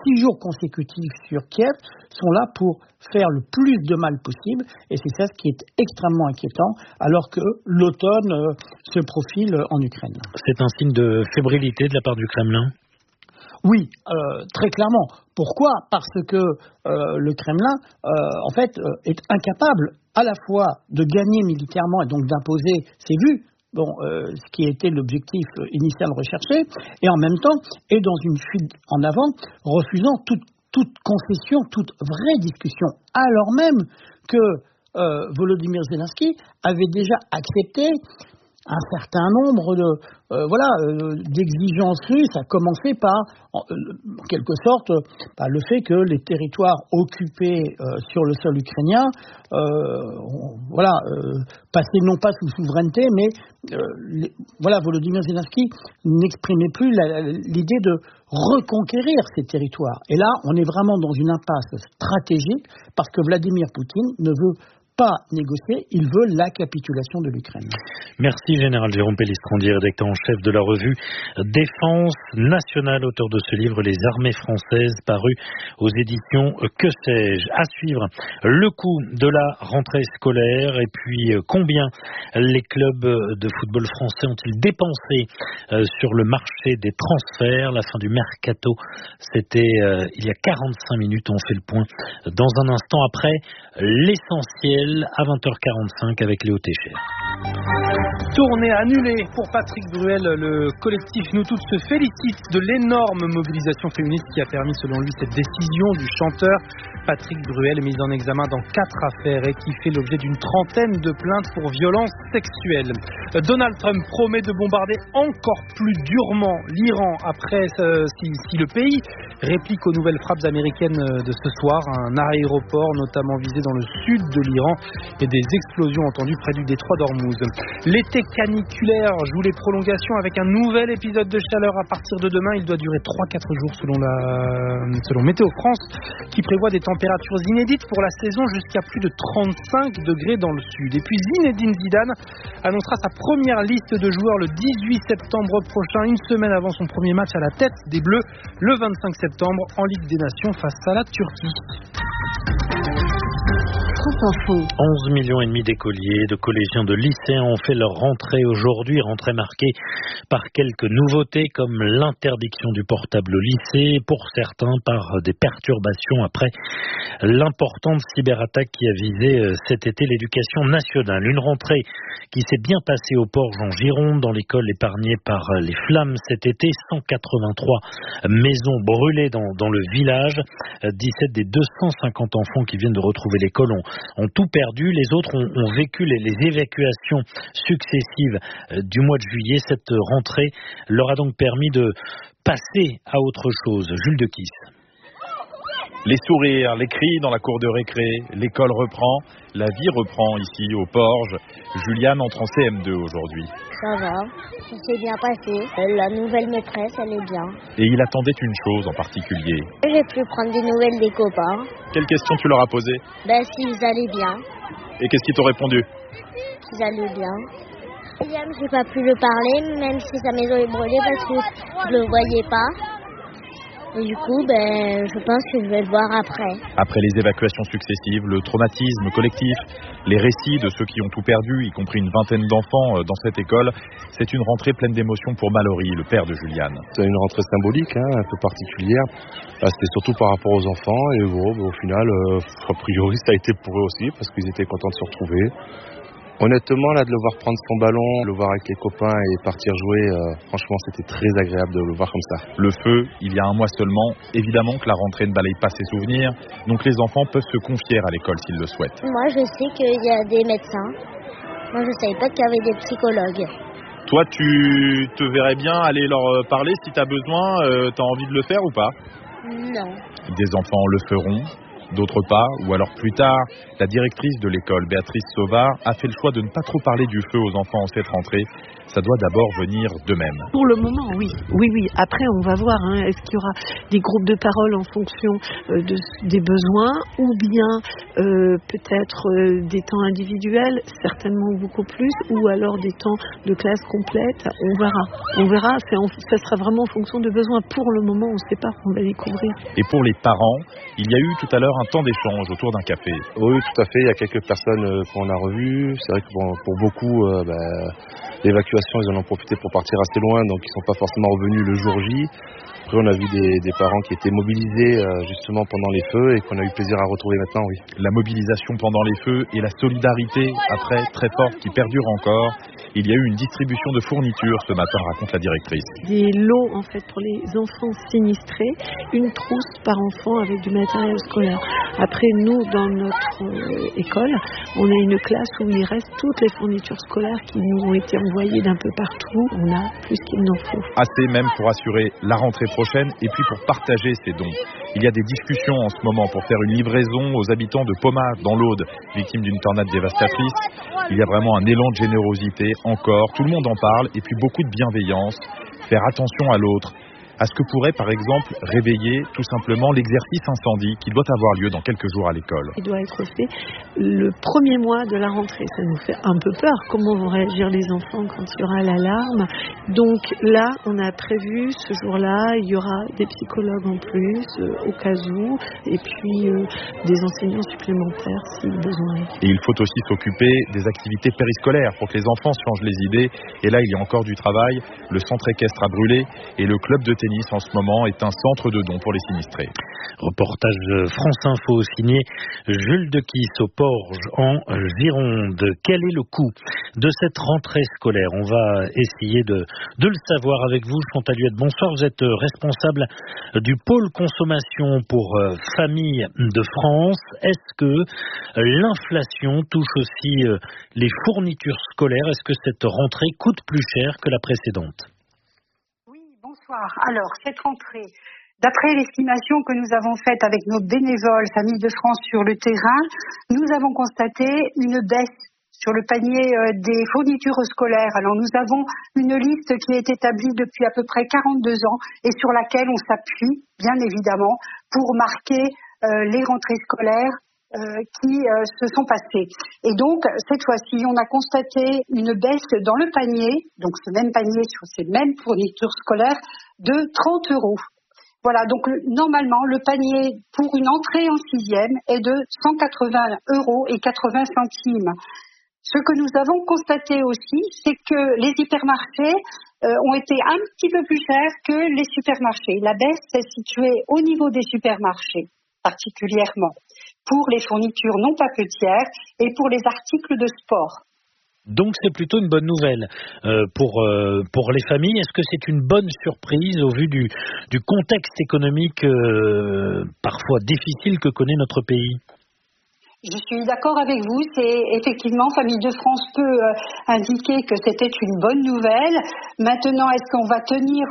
6 jours consécutifs sur Kiev sont là pour faire le plus de mal possible, et c'est ça ce qui est extrêmement inquiétant, alors que l'automne se profile en Ukraine. C'est un signe de fébrilité de la part du Kremlin ? Oui, très clairement. Pourquoi ? Parce que le Kremlin, en fait, est incapable à la fois de gagner militairement et donc d'imposer ses vues, ce qui était l'objectif initial recherché, et en même temps est dans une fuite en avant, refusant toute concession, toute vraie discussion, alors même que Volodymyr Zelensky avait déjà accepté un certain nombre d'exigences russes, à commencer par, en quelque sorte, le fait que les territoires occupés sur le sol ukrainien, passaient non pas sous souveraineté, mais Volodymyr Zelensky n'exprimait plus l'idée de reconquérir ces territoires. Et là, on est vraiment dans une impasse stratégique, parce que Vladimir Poutine ne veut pas négocier, il veut la capitulation de l'Ukraine. Merci Général Jérôme Pellistrandi, rédacteur en chef de la revue Défense nationale, auteur de ce livre Les armées françaises, paru aux éditions Que sais-je. À suivre le coût de la rentrée scolaire et puis combien les clubs de football français ont-ils dépensé sur le marché des transferts. La fin du mercato, c'était il y a 45 minutes. On fait le point dans un instant après l'essentiel à 20h45 avec Léo Técher. Tournée annulée pour Patrick Bruel. Le collectif Nous Toutes se félicite de l'énorme mobilisation féministe qui a permis, selon lui, cette décision du chanteur. Patrick Bruel est mis en examen dans 4 affaires et qui fait l'objet d'une trentaine de plaintes pour violences sexuelles. Donald Trump promet de bombarder encore plus durement l'Iran après si le pays réplique aux nouvelles frappes américaines de ce soir. Un aéroport notamment visé dans le sud de l'Iran et des explosions entendues près du détroit d'Ormuz. L'été caniculaire joue les prolongations avec un nouvel épisode de chaleur à partir de demain. Il doit durer 3-4 jours selon Météo France, qui prévoit des températures inédites pour la saison jusqu'à plus de 35 degrés dans le sud. Et puis Zinedine Zidane annoncera sa première liste de joueurs le 18 septembre prochain, une semaine avant son premier match à la tête des Bleus, le 25 septembre en Ligue des Nations face à la Turquie. 11,5 millions d'écoliers, de collégiens, de lycéens ont fait leur rentrée aujourd'hui, rentrée marquée par quelques nouveautés comme l'interdiction du portable au lycée, pour certains par des perturbations après l'importante cyberattaque qui a visé cet été l'éducation nationale. Une rentrée qui s'est bien passée au Porge en Gironde, dans l'école épargnée par les flammes cet été. 183 maisons brûlées dans le village. 17 des 250 enfants qui viennent de retrouver l'école ont tout perdu. Les autres ont vécu les évacuations successives du mois de juillet. Cette rentrée leur a donc permis de passer à autre chose. Jules Dequisse. Les sourires, les cris dans la cour de récré, l'école reprend, la vie reprend ici au Porge. Juliane entre en CM2 aujourd'hui. Ça va, ça s'est bien passé. La nouvelle maîtresse, elle est bien. Et il attendait une chose en particulier. J'ai pu prendre des nouvelles des copains. Quelle question tu leur as posée ? S'ils allaient bien. Et qu'est-ce qu'ils t'ont répondu ? Qu'ils allaient bien. William, j'ai pas pu le parler, même si sa maison est brûlée parce que je le voyais pas. Et du coup, je pense que je vais le voir après. Après les évacuations successives, le traumatisme collectif, les récits de ceux qui ont tout perdu, y compris une vingtaine d'enfants dans cette école, c'est une rentrée pleine d'émotions pour Mallory, le père de Juliane. C'est une rentrée symbolique, un peu particulière. Là, c'était surtout par rapport aux enfants. Et au final, a priori, ça a été pour eux aussi, parce qu'ils étaient contents de se retrouver. Honnêtement, là, de le voir prendre son ballon, le voir avec les copains et partir jouer, franchement, c'était très agréable de le voir comme ça. Le feu, il y a un mois seulement. Évidemment que la rentrée ne balaye pas ses souvenirs, donc les enfants peuvent se confier à l'école s'ils le souhaitent. Moi, je sais qu'il y a des médecins. Moi, je ne savais pas qu'il y avait des psychologues. Toi, tu te verrais bien aller leur parler si tu as besoin, tu as envie de le faire ou pas ? Non. Des enfants le feront. d'autres pas, ou alors plus tard. La directrice de l'école, Béatrice Sauvard, a fait le choix de ne pas trop parler du feu aux enfants en cette rentrée. Ça doit d'abord venir d'eux-mêmes. Pour le moment, oui. Après, on va voir. Est-ce qu'il y aura des groupes de parole en fonction des besoins, ou bien peut-être des temps individuels, certainement beaucoup plus, ou alors des temps de classe complète. On verra. Ça sera vraiment en fonction de besoins. Pour le moment, on ne sait pas. On va découvrir. Et pour les parents, il y a eu tout à l'heure un temps d'échange autour d'un café. Oui, tout à fait. Il y a quelques personnes qu'on a revues. C'est vrai que pour beaucoup, l'évacuation, ils en ont profité pour partir assez loin, donc ils ne sont pas forcément revenus le jour J. Après, on a vu des parents qui étaient mobilisés justement pendant les feux et qu'on a eu plaisir à retrouver maintenant, oui. La mobilisation pendant les feux et la solidarité après, très forte, qui perdure encore. Il y a eu une distribution de fournitures ce matin, raconte la directrice. Des lots en fait pour les enfants sinistrés, une trousse par enfant avec du matériel scolaire. Après, nous, dans notre école, on a une classe où il reste toutes les fournitures scolaires qui nous ont été envoyées d'un peu partout. On a plus qu'il n'en faut. Assez même pour assurer la rentrée prochaine et puis pour partager ces dons. Il y a des discussions en ce moment pour faire une livraison aux habitants de Pommard dans l'Aude, victimes d'une tornade dévastatrice. Il y a vraiment un élan de générosité encore, tout le monde en parle et puis beaucoup de bienveillance, faire attention à l'autre, à ce que pourrait par exemple réveiller tout simplement l'exercice incendie qui doit avoir lieu dans quelques jours à l'école. Il doit être fait le premier mois de la rentrée. Ça nous fait un peu peur. Comment vont réagir les enfants quand il y aura l'alarme? Donc là, on a prévu ce jour-là, il y aura des psychologues en plus, au cas où, et puis des enseignants supplémentaires si besoin est. Et il faut aussi s'occuper des activités périscolaires pour que les enfants se changent les idées. Et là, il y a encore du travail. Le centre équestre a brûlé et le club de tennis en ce moment est un centre de dons pour les sinistrés. Reportage de France Info signé Jules Dequis au Porge en Gironde. Quel est le coût de cette rentrée scolaire? On va essayer de le savoir avec vous. Chantal Huette, bonsoir. Vous êtes responsable du pôle consommation pour Famille de France. Est-ce que l'inflation touche aussi les fournitures scolaires? Est-ce que cette rentrée coûte plus cher que la précédente? Bonsoir. Alors, cette rentrée, d'après l'estimation que nous avons faite avec nos bénévoles Famille de France sur le terrain, nous avons constaté une baisse sur le panier des fournitures scolaires. Alors, nous avons une liste qui est établie depuis à peu près 42 ans et sur laquelle on s'appuie, bien évidemment, pour marquer les rentrées scolaires qui se sont passées. Et donc, cette fois-ci, on a constaté une baisse dans le panier, donc ce même panier sur ces mêmes fournitures scolaires, de 30 €. Voilà, donc normalement, le panier pour une entrée en 6e est de 180 € et 80 centimes. Ce que nous avons constaté aussi, c'est que les hypermarchés ont été un petit peu plus chers que les supermarchés. La baisse s'est située au niveau des supermarchés, particulièrement pour les fournitures non papetières et pour les articles de sport. Donc c'est plutôt une bonne nouvelle pour les familles. Est-ce que c'est une bonne surprise au vu du contexte économique parfois difficile que connaît notre pays? Je suis d'accord avec vous, c'est effectivement, Famille de France peut indiquer que c'était une bonne nouvelle. Maintenant, est-ce qu'on va tenir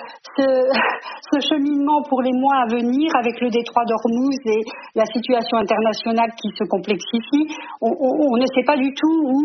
ce cheminement pour les mois à venir avec le détroit d'Ormuz et la situation internationale qui se complexifie? On ne sait pas du tout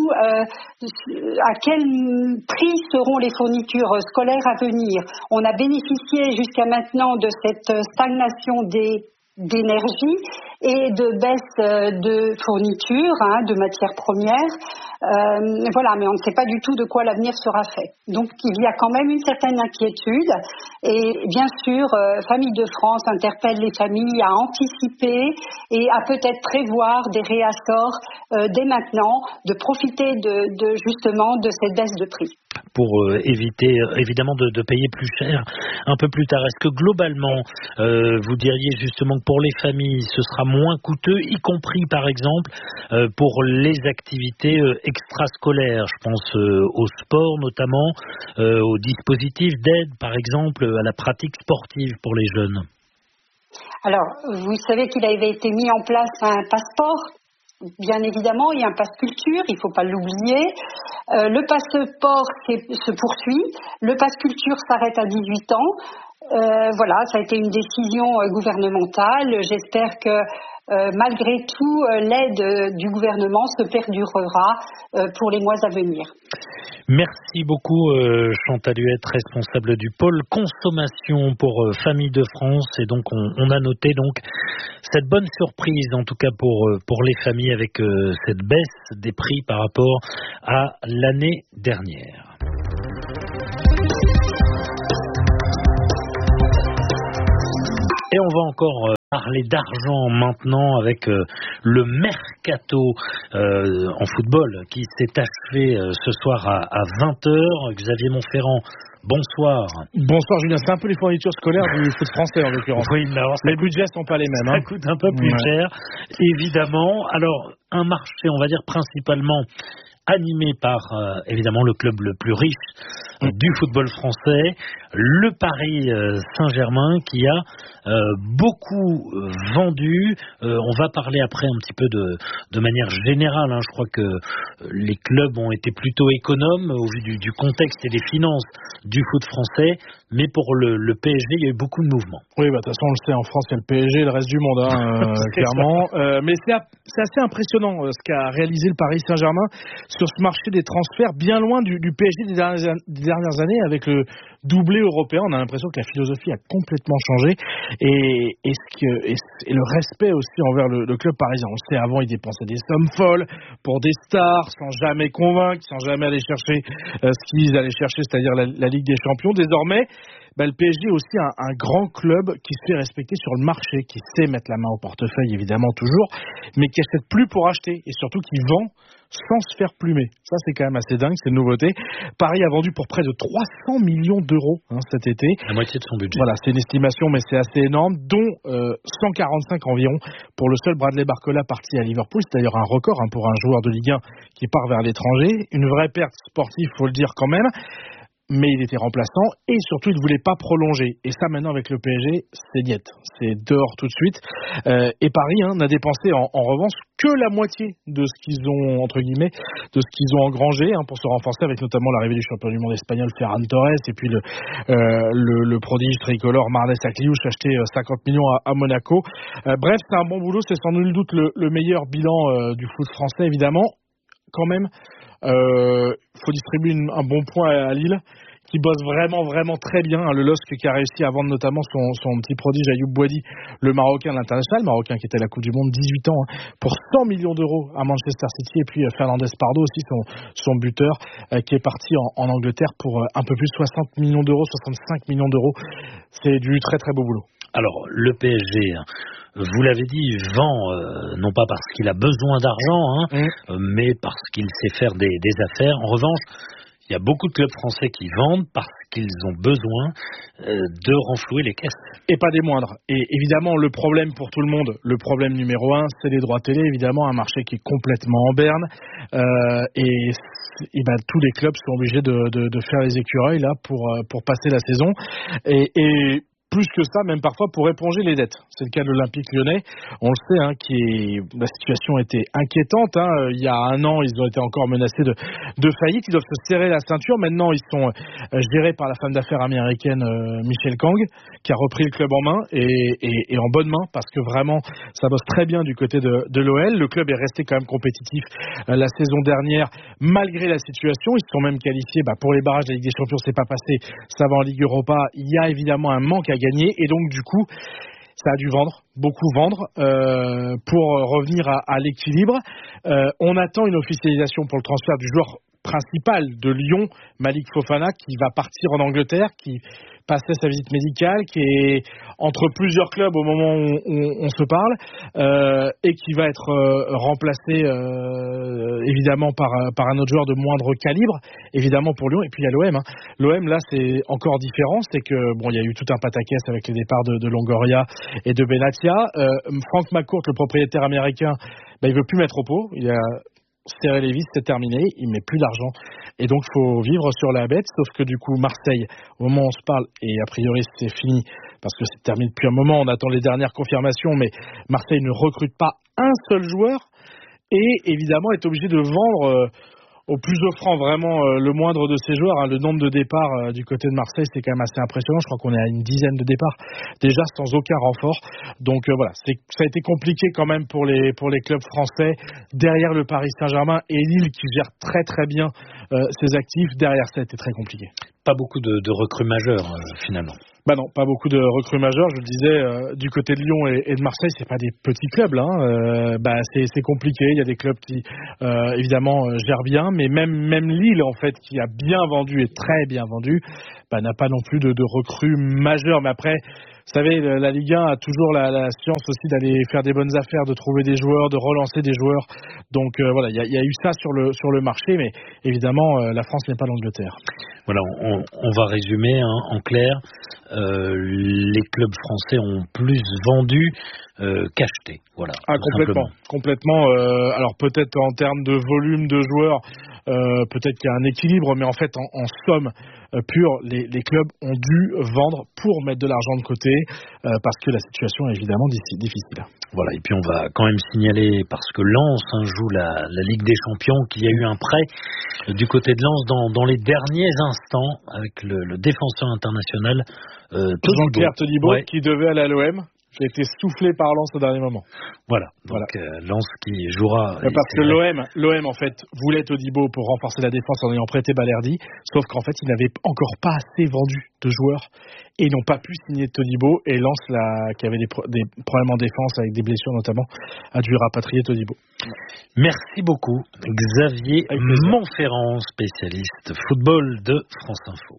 à quel prix seront les fournitures scolaires à venir. On a bénéficié jusqu'à maintenant de cette stagnation d'énergie et de baisse de fournitures, de matières premières. Voilà, mais on ne sait pas du tout de quoi l'avenir sera fait. Donc il y a quand même une certaine inquiétude et bien sûr, Famille de France interpelle les familles à anticiper et à peut-être prévoir des réassorts dès maintenant, de profiter justement de cette baisse de prix. Pour éviter évidemment de payer plus cher un peu plus tard. Est-ce que globalement, vous diriez justement que pour les familles, ce sera moins coûteux, y compris par exemple pour les activités extrascolaires? Je pense au sport notamment, aux dispositifs d'aide par exemple à la pratique sportive pour les jeunes. Alors, vous savez qu'il avait été mis en place un passeport. Bien évidemment, il y a un pass culture, il ne faut pas l'oublier. Le passeport se poursuit. Le pass culture s'arrête à 18 ans. Voilà, ça a été une décision gouvernementale. J'espère que malgré tout, l'aide du gouvernement se perdurera pour les mois à venir. Merci beaucoup Chantal Huette, responsable du pôle consommation pour Famille de France. Et donc on a noté donc cette bonne surprise, en tout cas pour les familles, avec cette baisse des prix par rapport à l'année dernière. Et on va encore parler d'argent maintenant avec le mercato en football qui s'est achevé ce soir à 20h. Xavier Montferrand, bonsoir. Bonsoir Julien, c'est un peu les fournitures scolaires du foot français en l'occurrence. Oui, mais alors, les budgets sont pas les mêmes. Ça coûte un peu plus cher, évidemment. Alors, un marché, on va dire principalement animé par évidemment le club le plus riche du football français, le Paris Saint-Germain, qui a beaucoup vendu. On va parler après un petit peu de manière générale. Je crois que les clubs ont été plutôt économes au vu du contexte et des finances du foot français, mais pour le PSG, il y a eu beaucoup de mouvements. Oui, de toute façon, on le sait, en France, il y a le PSG et le reste du monde, clairement. Mais c'est assez impressionnant ce qu'a réalisé le Paris Saint-Germain sur ce marché des transferts, bien loin du PSG des dernières années, avec le doublé européen. On a l'impression que la philosophie a complètement changé et le respect aussi envers le club parisien. On le sait, avant, ils dépensaient des sommes folles pour des stars, sans jamais convaincre, sans jamais aller chercher ce qu'ils allaient chercher, c'est-à-dire la Ligue des Champions. Désormais, le PSG est aussi un grand club qui se fait respecter sur le marché, qui sait mettre la main au portefeuille, évidemment, toujours, mais qui achète plus pour acheter et surtout qui vend sans se faire plumer. Ça, c'est quand même assez dingue, c'est une nouveauté. Paris a vendu pour près de 300 millions d'euros cet été. La moitié de son budget. Voilà, c'est une estimation, mais c'est assez énorme, dont 145 environ pour le seul Bradley Barcola parti à Liverpool. C'est d'ailleurs un record pour un joueur de Ligue 1 qui part vers l'étranger. Une vraie perte sportive, faut le dire quand même. Mais il était remplaçant et surtout il ne voulait pas prolonger. Et ça maintenant avec le PSG, c'est niet. C'est dehors tout de suite. Et Paris n'a dépensé en revanche que la moitié de ce qu'ils ont, entre guillemets, de ce qu'ils ont engrangé pour se renforcer, avec notamment l'arrivée du champion du monde espagnol Ferran Torres et puis le prodige tricolore Marnès Akliouche acheté 50 millions à Monaco. Bref, c'est un bon boulot, c'est sans nul doute le meilleur bilan du foot français évidemment. Quand même, faut distribuer un bon point à Lille, qui bosse vraiment très bien. Le LOSC qui a réussi à vendre notamment son petit prodige Ayoub Boadi, le Marocain, l'international marocain qui était à la Coupe du Monde, 18 ans, pour 100 millions d'euros à Manchester City. Et puis Fernandez Pardo aussi, son buteur, qui est parti en Angleterre pour un peu plus de 60 millions d'euros, 65 millions d'euros. C'est du très beau boulot. Alors, le PSG, vous l'avez dit, vend non pas parce qu'il a besoin d'argent, mais parce qu'il sait faire des affaires. En revanche, il y a beaucoup de clubs français qui vendent parce qu'ils ont besoin de renflouer les caisses. Et pas des moindres. Et évidemment, le problème pour tout le monde, le problème numéro 1, c'est les droits télé. Évidemment, un marché qui est complètement en berne. Et tous les clubs sont obligés de faire les écureuils là pour passer la saison. Et plus que ça, même parfois pour éponger les dettes. C'est le cas de l'Olympique Lyonnais. On le sait, la situation était inquiétante. Il y a un an, ils ont été encore menacés de faillite. Ils doivent se serrer la ceinture. Maintenant, ils sont gérés par la femme d'affaires américaine Michelle Kang, qui a repris le club en main et en bonne main, parce que vraiment, ça bosse très bien du côté de l'OL. Le club est resté quand même compétitif la saison dernière, malgré la situation. Ils se sont même qualifiés pour les barrages de la Ligue des Champions. C'est pas passé. Ça va en Ligue Europa. Il y a évidemment un manque à gagner et donc du coup ça a dû beaucoup vendre pour revenir à l'équilibre. On attend une officialisation pour le transfert du joueur principal de Lyon, Malik Fofana, qui va partir en Angleterre, qui passait sa visite médicale, qui est entre plusieurs clubs au moment où on se parle, et qui va être remplacé évidemment par un autre joueur de moindre calibre, évidemment pour Lyon. Et puis il y a l'OM. L'OM là c'est encore différent, c'est que il y a eu tout un pataquès avec les départs de Longoria et de Benatia. Frank McCourt, le propriétaire américain, il veut plus mettre au pot. Il a serré les vis, c'est terminé, il met plus d'argent et donc il faut vivre sur la bête, sauf que du coup Marseille, au moment où on se parle, et a priori c'est fini parce que c'est terminé depuis un moment, on attend les dernières confirmations, mais Marseille ne recrute pas un seul joueur et évidemment est obligé de vendre au plus offrant vraiment le moindre de ses joueurs. Le nombre de départs du côté de Marseille, c'est quand même assez impressionnant. Je crois qu'on est à une dizaine de départs déjà sans aucun renfort. Donc voilà, ça a été compliqué quand même pour les clubs français. Derrière le Paris Saint-Germain et Lille qui gère très très bien ses actifs, derrière ça a été très compliqué. Pas beaucoup de recrues majeures finalement. Bah non, pas beaucoup de recrues majeures. Je le disais, du côté de Lyon et de Marseille, c'est pas des petits clubs là. C'est compliqué. Il y a des clubs qui évidemment gèrent bien, mais même Lille en fait, qui a bien vendu et très bien vendu, n'a pas non plus de recrues majeures. Mais après, vous savez, la Ligue 1 a toujours la science aussi d'aller faire des bonnes affaires, de trouver des joueurs, de relancer des joueurs. Donc voilà, il y a eu ça sur le marché, mais évidemment, la France n'est pas l'Angleterre. Voilà, on va résumer en clair. Les clubs français ont plus vendu qu'acheté. Voilà. Complètement. Alors peut-être en termes de volume de joueurs, peut-être qu'il y a un équilibre, mais en fait, en somme pure, les clubs ont dû vendre pour mettre de l'argent de côté, parce que la situation est évidemment difficile. Voilà, et puis on va quand même signaler, parce que Lens joue la Ligue des Champions, qu'il y a eu un prêt du côté de Lens dans les derniers instants avec le défenseur international Jean-Pierre Todibo, qui devait aller à l'OM. J'ai été soufflé par Lens au dernier moment. Voilà. Donc Lens qui jouera. Parce que l'OM en fait voulait Todibo pour renforcer la défense en ayant prêté Balerdi, sauf qu'en fait ils n'avaient encore pas assez vendu de joueurs et ils n'ont pas pu signer Todibo, et Lens qui avait des problèmes en défense avec des blessures notamment, a dû rapatrier Todibo. Merci beaucoup Xavier Montferrand, spécialiste football de France Info.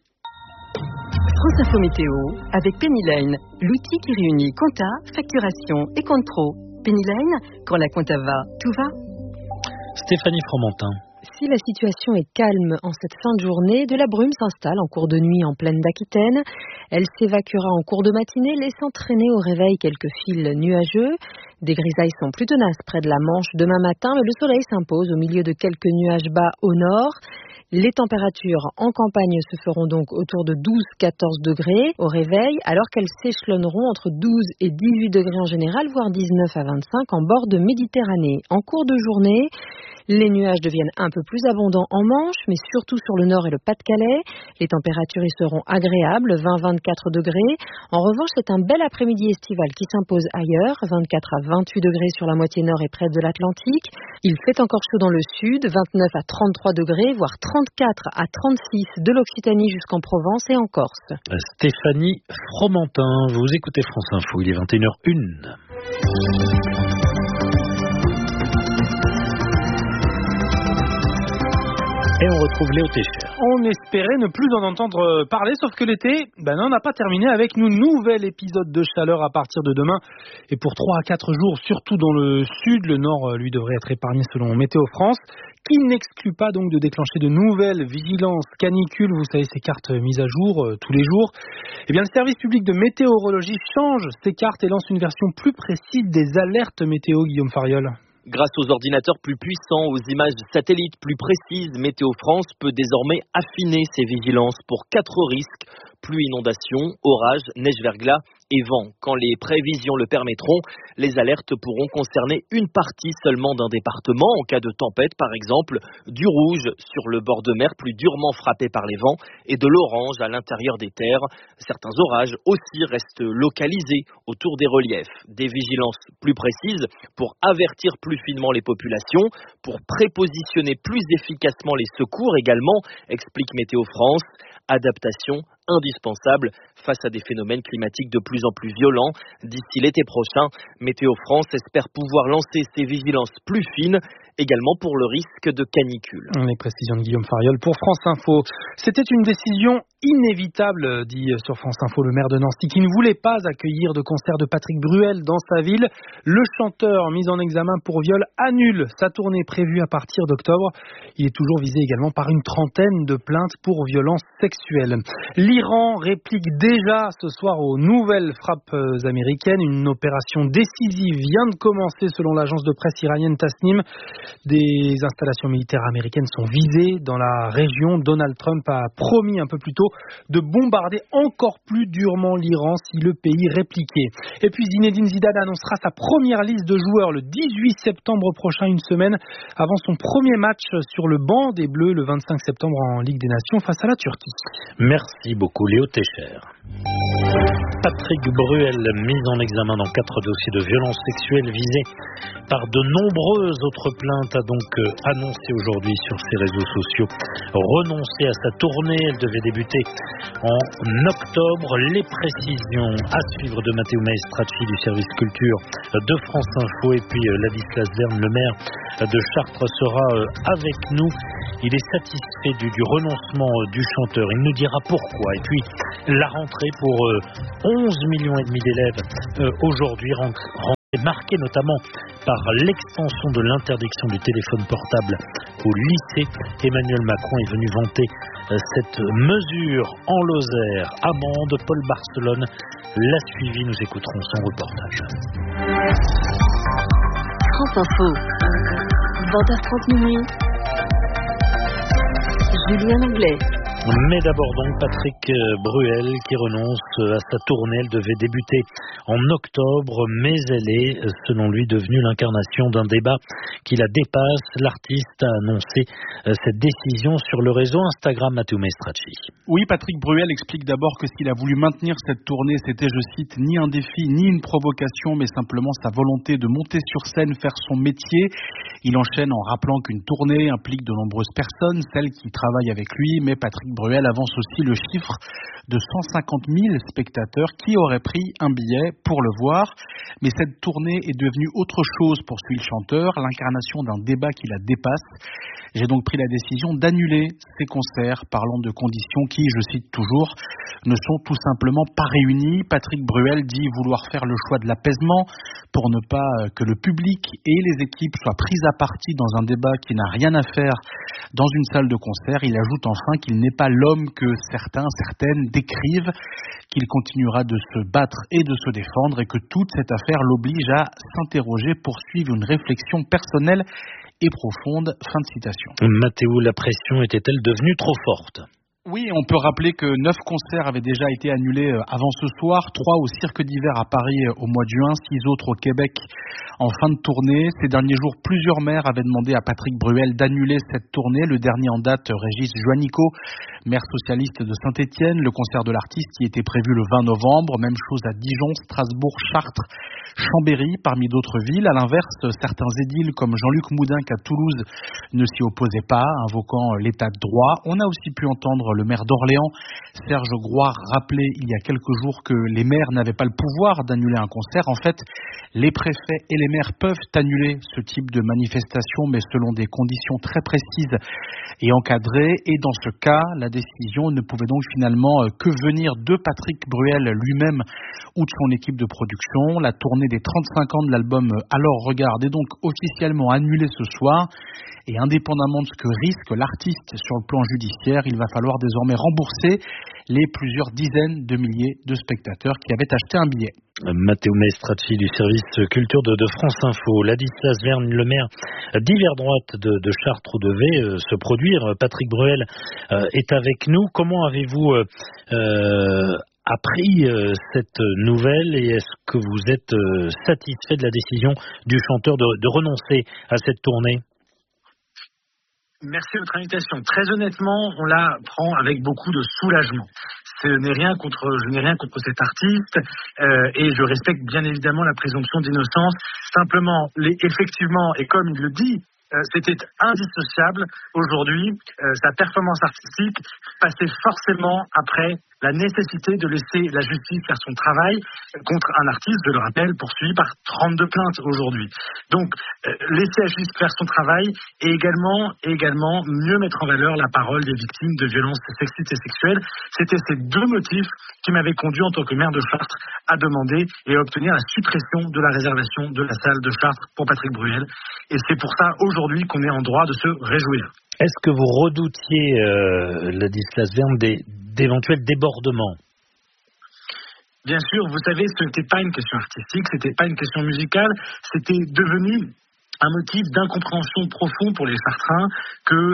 France Info Météo avec Penny Lane, l'outil qui réunit compta, facturation et compte pro. Penny Lane, quand la compta va, tout va. Stéphanie Fromentin. Si la situation est calme en cette fin de journée, de la brume s'installe en cours de nuit en plaine d'Aquitaine. Elle s'évacuera en cours de matinée, laissant traîner au réveil quelques fils nuageux. Des grisailles sont plus tenaces près de la Manche demain matin, mais le soleil s'impose au milieu de quelques nuages bas au nord. Les températures en campagne se feront donc autour de 12-14 degrés au réveil, alors qu'elles s'échelonneront entre 12 et 18 degrés en général, voire 19 à 25 en bord de Méditerranée. En cours de journée, les nuages deviennent un peu plus abondants en Manche, mais surtout sur le nord et le Pas-de-Calais. Les températures y seront agréables, 20-24 degrés. En revanche, c'est un bel après-midi estival qui s'impose ailleurs, 24 à 28 degrés sur la moitié nord et près de l'Atlantique. Il fait encore chaud dans le sud, 29 à 33 degrés, voire 34 à 36 de l'Occitanie jusqu'en Provence et en Corse. Stéphanie Fromentin, vous écoutez France Info, il est 21h01. Et on retrouve Léo Técher. On espérait ne plus en entendre parler, sauf que l'été n'a pas terminé avec nous. Nouvel épisode de chaleur à partir de demain. Et pour 3 à 4 jours, surtout dans le sud, le nord, lui, devrait être épargné selon Météo France, qui n'exclut pas donc de déclencher de nouvelles vigilances canicules. Vous savez, ces cartes mises à jour tous les jours. Eh bien, le service public de météorologie change ces cartes et lance une version plus précise des alertes météo, Guillaume Fariol. Grâce aux ordinateurs plus puissants, aux images satellites plus précises, Météo France peut désormais affiner ses vigilances pour 4 risques: pluie, inondation, orage, neige-verglas et vent. Quand les prévisions le permettront, les alertes pourront concerner une partie seulement d'un département. En cas de tempête, par exemple, du rouge sur le bord de mer plus durement frappé par les vents et de l'orange à l'intérieur des terres. Certains orages aussi restent localisés autour des reliefs. Des vigilances plus précises pour avertir plus finement les populations, pour prépositionner plus efficacement les secours également, explique Météo France. Adaptation indispensable face à des phénomènes climatiques de plus en plus violents. D'ici l'été prochain, Météo France espère pouvoir lancer ses vigilances plus fines, également pour le risque de canicule. Les précisions de Guillaume Fariol pour France Info. C'était une décision inévitable, dit sur France Info le maire de Nancy, qui ne voulait pas accueillir de concert de Patrick Bruel dans sa ville. Le chanteur mis en examen pour viol annule sa tournée prévue à partir d'octobre. Il est toujours visé également par une trentaine de plaintes pour violences sexuelles. L'Iran réplique déjà ce soir aux nouvelles frappes américaines. Une opération décisive vient de commencer selon l'agence de presse iranienne Tasnim. Des installations militaires américaines sont visées dans la région. Donald Trump a promis un peu plus tôt de bombarder encore plus durement l'Iran si le pays répliquait. Et puis Zinedine Zidane annoncera sa première liste de joueurs le 18 septembre prochain, une semaine avant son premier match sur le banc des Bleus le 25 septembre en Ligue des Nations face à la Turquie. Merci beaucoup Léo Técher. Patrick Bruel, mis en examen dans 4 dossiers de violences sexuelles visés par de nombreuses autres plaintes, a donc annoncé aujourd'hui sur ses réseaux sociaux renoncer à sa tournée. Elle devait débuter en octobre. Les précisions à suivre de Matteo Maestracci du service culture de France Info. Et puis Ladislas Verne, le maire de Chartres, sera avec nous. Il est satisfait du renoncement du chanteur. Il nous dira pourquoi. Et puis la rentrée pour 11 millions et demi d'élèves aujourd'hui, marquée notamment par l'extension de l'interdiction du téléphone portable au lycée. Emmanuel Macron est venu vanter cette mesure en Lozère. Amende, Paul Barcelone l'a suivi. Nous écouterons son reportage. France Info, 20h30 minuit. Julien Anglais. Mais d'abord donc Patrick Bruel qui renonce à sa tournée. Elle devait débuter en octobre, mais elle est, selon lui, devenue l'incarnation d'un débat qui la dépasse. L'artiste a annoncé cette décision sur le réseau Instagram. Matteo Maestracci. Oui, Patrick Bruel explique d'abord que s'il a voulu maintenir cette tournée, c'était, je cite, ni un défi, ni une provocation, mais simplement sa volonté de monter sur scène, faire son métier. Il enchaîne en rappelant qu'une tournée implique de nombreuses personnes, celles qui travaillent avec lui, mais Patrick Bruel avance aussi le chiffre de 150 000 spectateurs qui auraient pris un billet pour le voir. Mais cette tournée est devenue autre chose, poursuit le chanteur, l'incarnation d'un débat qui la dépasse. J'ai donc pris la décision d'annuler ces concerts, parlant de conditions qui, je cite toujours, ne sont tout simplement pas réunies. Patrick Bruel dit vouloir faire le choix de l'apaisement pour ne pas que le public et les équipes soient prises à partie dans un débat qui n'a rien à faire dans une salle de concert. Il ajoute enfin qu'il n'est pas l'homme que certaines décrivent, qu'il continuera de se battre et de se défendre et que toute cette affaire l'oblige à s'interroger, poursuivre une réflexion personnelle et profonde. Fin de citation. Matteo, la pression était-elle devenue trop forte ? Oui, on peut rappeler que 9 concerts avaient déjà été annulés avant ce soir, 3 au Cirque d'Hiver à Paris au mois de juin, 6 autres au Québec en fin de tournée. Ces derniers jours, plusieurs maires avaient demandé à Patrick Bruel d'annuler cette tournée. Le dernier en date, Régis Juanico, maire socialiste de Saint-Étienne. Le concert de l'artiste y était prévu le 20 novembre. Même chose à Dijon, Strasbourg, Chartres, Chambéry, parmi d'autres villes. À l'inverse, certains édiles comme Jean-Luc Moudinque à Toulouse ne s'y opposaient pas, invoquant l'état de droit. On a aussi pu entendre le maire d'Orléans, Serge Grouard, rappeler il y a quelques jours que les maires n'avaient pas le pouvoir d'annuler un concert. En fait, les préfets et les maires peuvent annuler ce type de manifestation, mais selon des conditions très précises et encadrées. Et dans ce cas, la décision ne pouvait donc finalement que venir de Patrick Bruel lui-même ou de son équipe de production. La tournée des 35 ans de l'album Alors Regarde est donc officiellement annulée ce soir. Et indépendamment de ce que risque l'artiste sur le plan judiciaire, il va falloir désormais rembourser les plusieurs dizaines de milliers de spectateurs qui avaient acheté un billet. Matteo Maestracci du service culture de France Info. Ladislas Verne, le maire d'hiver droite de Chartres, devait se produire. Patrick Bruel est avec nous. Comment avez-vous appris cette nouvelle et est-ce que vous êtes satisfait de la décision du chanteur de renoncer à cette tournée ? Merci de votre invitation. Très honnêtement, on la prend avec beaucoup de soulagement. Je n'ai rien contre cet artiste et je respecte bien évidemment la présomption d'innocence. Simplement, effectivement, et comme il le dit, c'était indissociable. Aujourd'hui, sa performance artistique passait forcément après la nécessité de laisser la justice faire son travail contre un artiste, je le rappelle, poursuivi par 32 plaintes aujourd'hui. Donc, laisser la justice faire son travail et également mieux mettre en valeur la parole des victimes de violences sexistes et sexuelles. C'était ces deux motifs qui m'avaient conduit en tant que maire de Chartres à demander et à obtenir la suppression de la réservation de la salle de Chartres pour Patrick Bruel. Et c'est pour ça aujourd'hui qu'on est en droit de se réjouir. Est-ce que vous redoutiez, Ladislas Verne, d'éventuels débordements ? Bien sûr, vous savez, ce n'était pas une question artistique, ce n'était pas une question musicale, c'était devenu un motif d'incompréhension profond pour les Chartrains que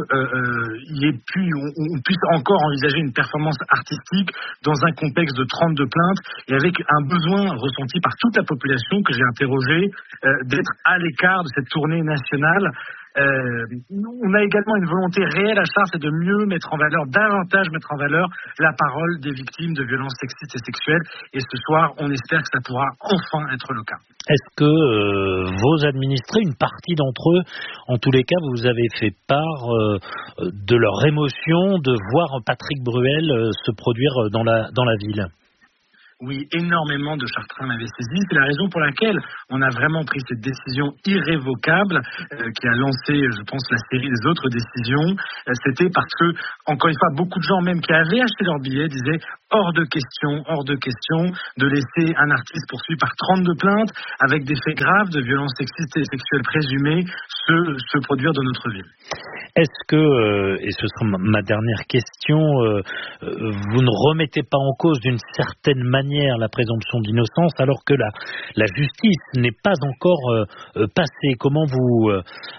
on puisse encore envisager une performance artistique dans un contexte de 32 plaintes et avec un besoin ressenti par toute la population que j'ai interrogée d'être à l'écart de cette tournée nationale. On a également une volonté réelle à Chartres, c'est de davantage mettre en valeur la parole des victimes de violences sexistes et sexuelles. Et ce soir, on espère que ça pourra enfin être le cas. Est-ce que vos administrés, une partie d'entre eux, en tous les cas, vous avez fait part de leur émotion de voir Patrick Bruel se produire dans la ville? Oui, énormément de Chartrains m'avaient saisi. C'est la raison pour laquelle on a vraiment pris cette décision irrévocable qui a lancé, je pense, la série des autres décisions. C'était parce que, encore une fois, beaucoup de gens même qui avaient acheté leur billet disaient hors de question de laisser un artiste poursuivi par 32 plaintes avec des faits graves de violences sexistes et sexuelles présumées se produire dans notre ville. Est-ce que, et ce sera ma dernière question, vous ne remettez pas en cause d'une certaine manière la présomption d'innocence alors que la justice n'est pas encore passée? Comment vous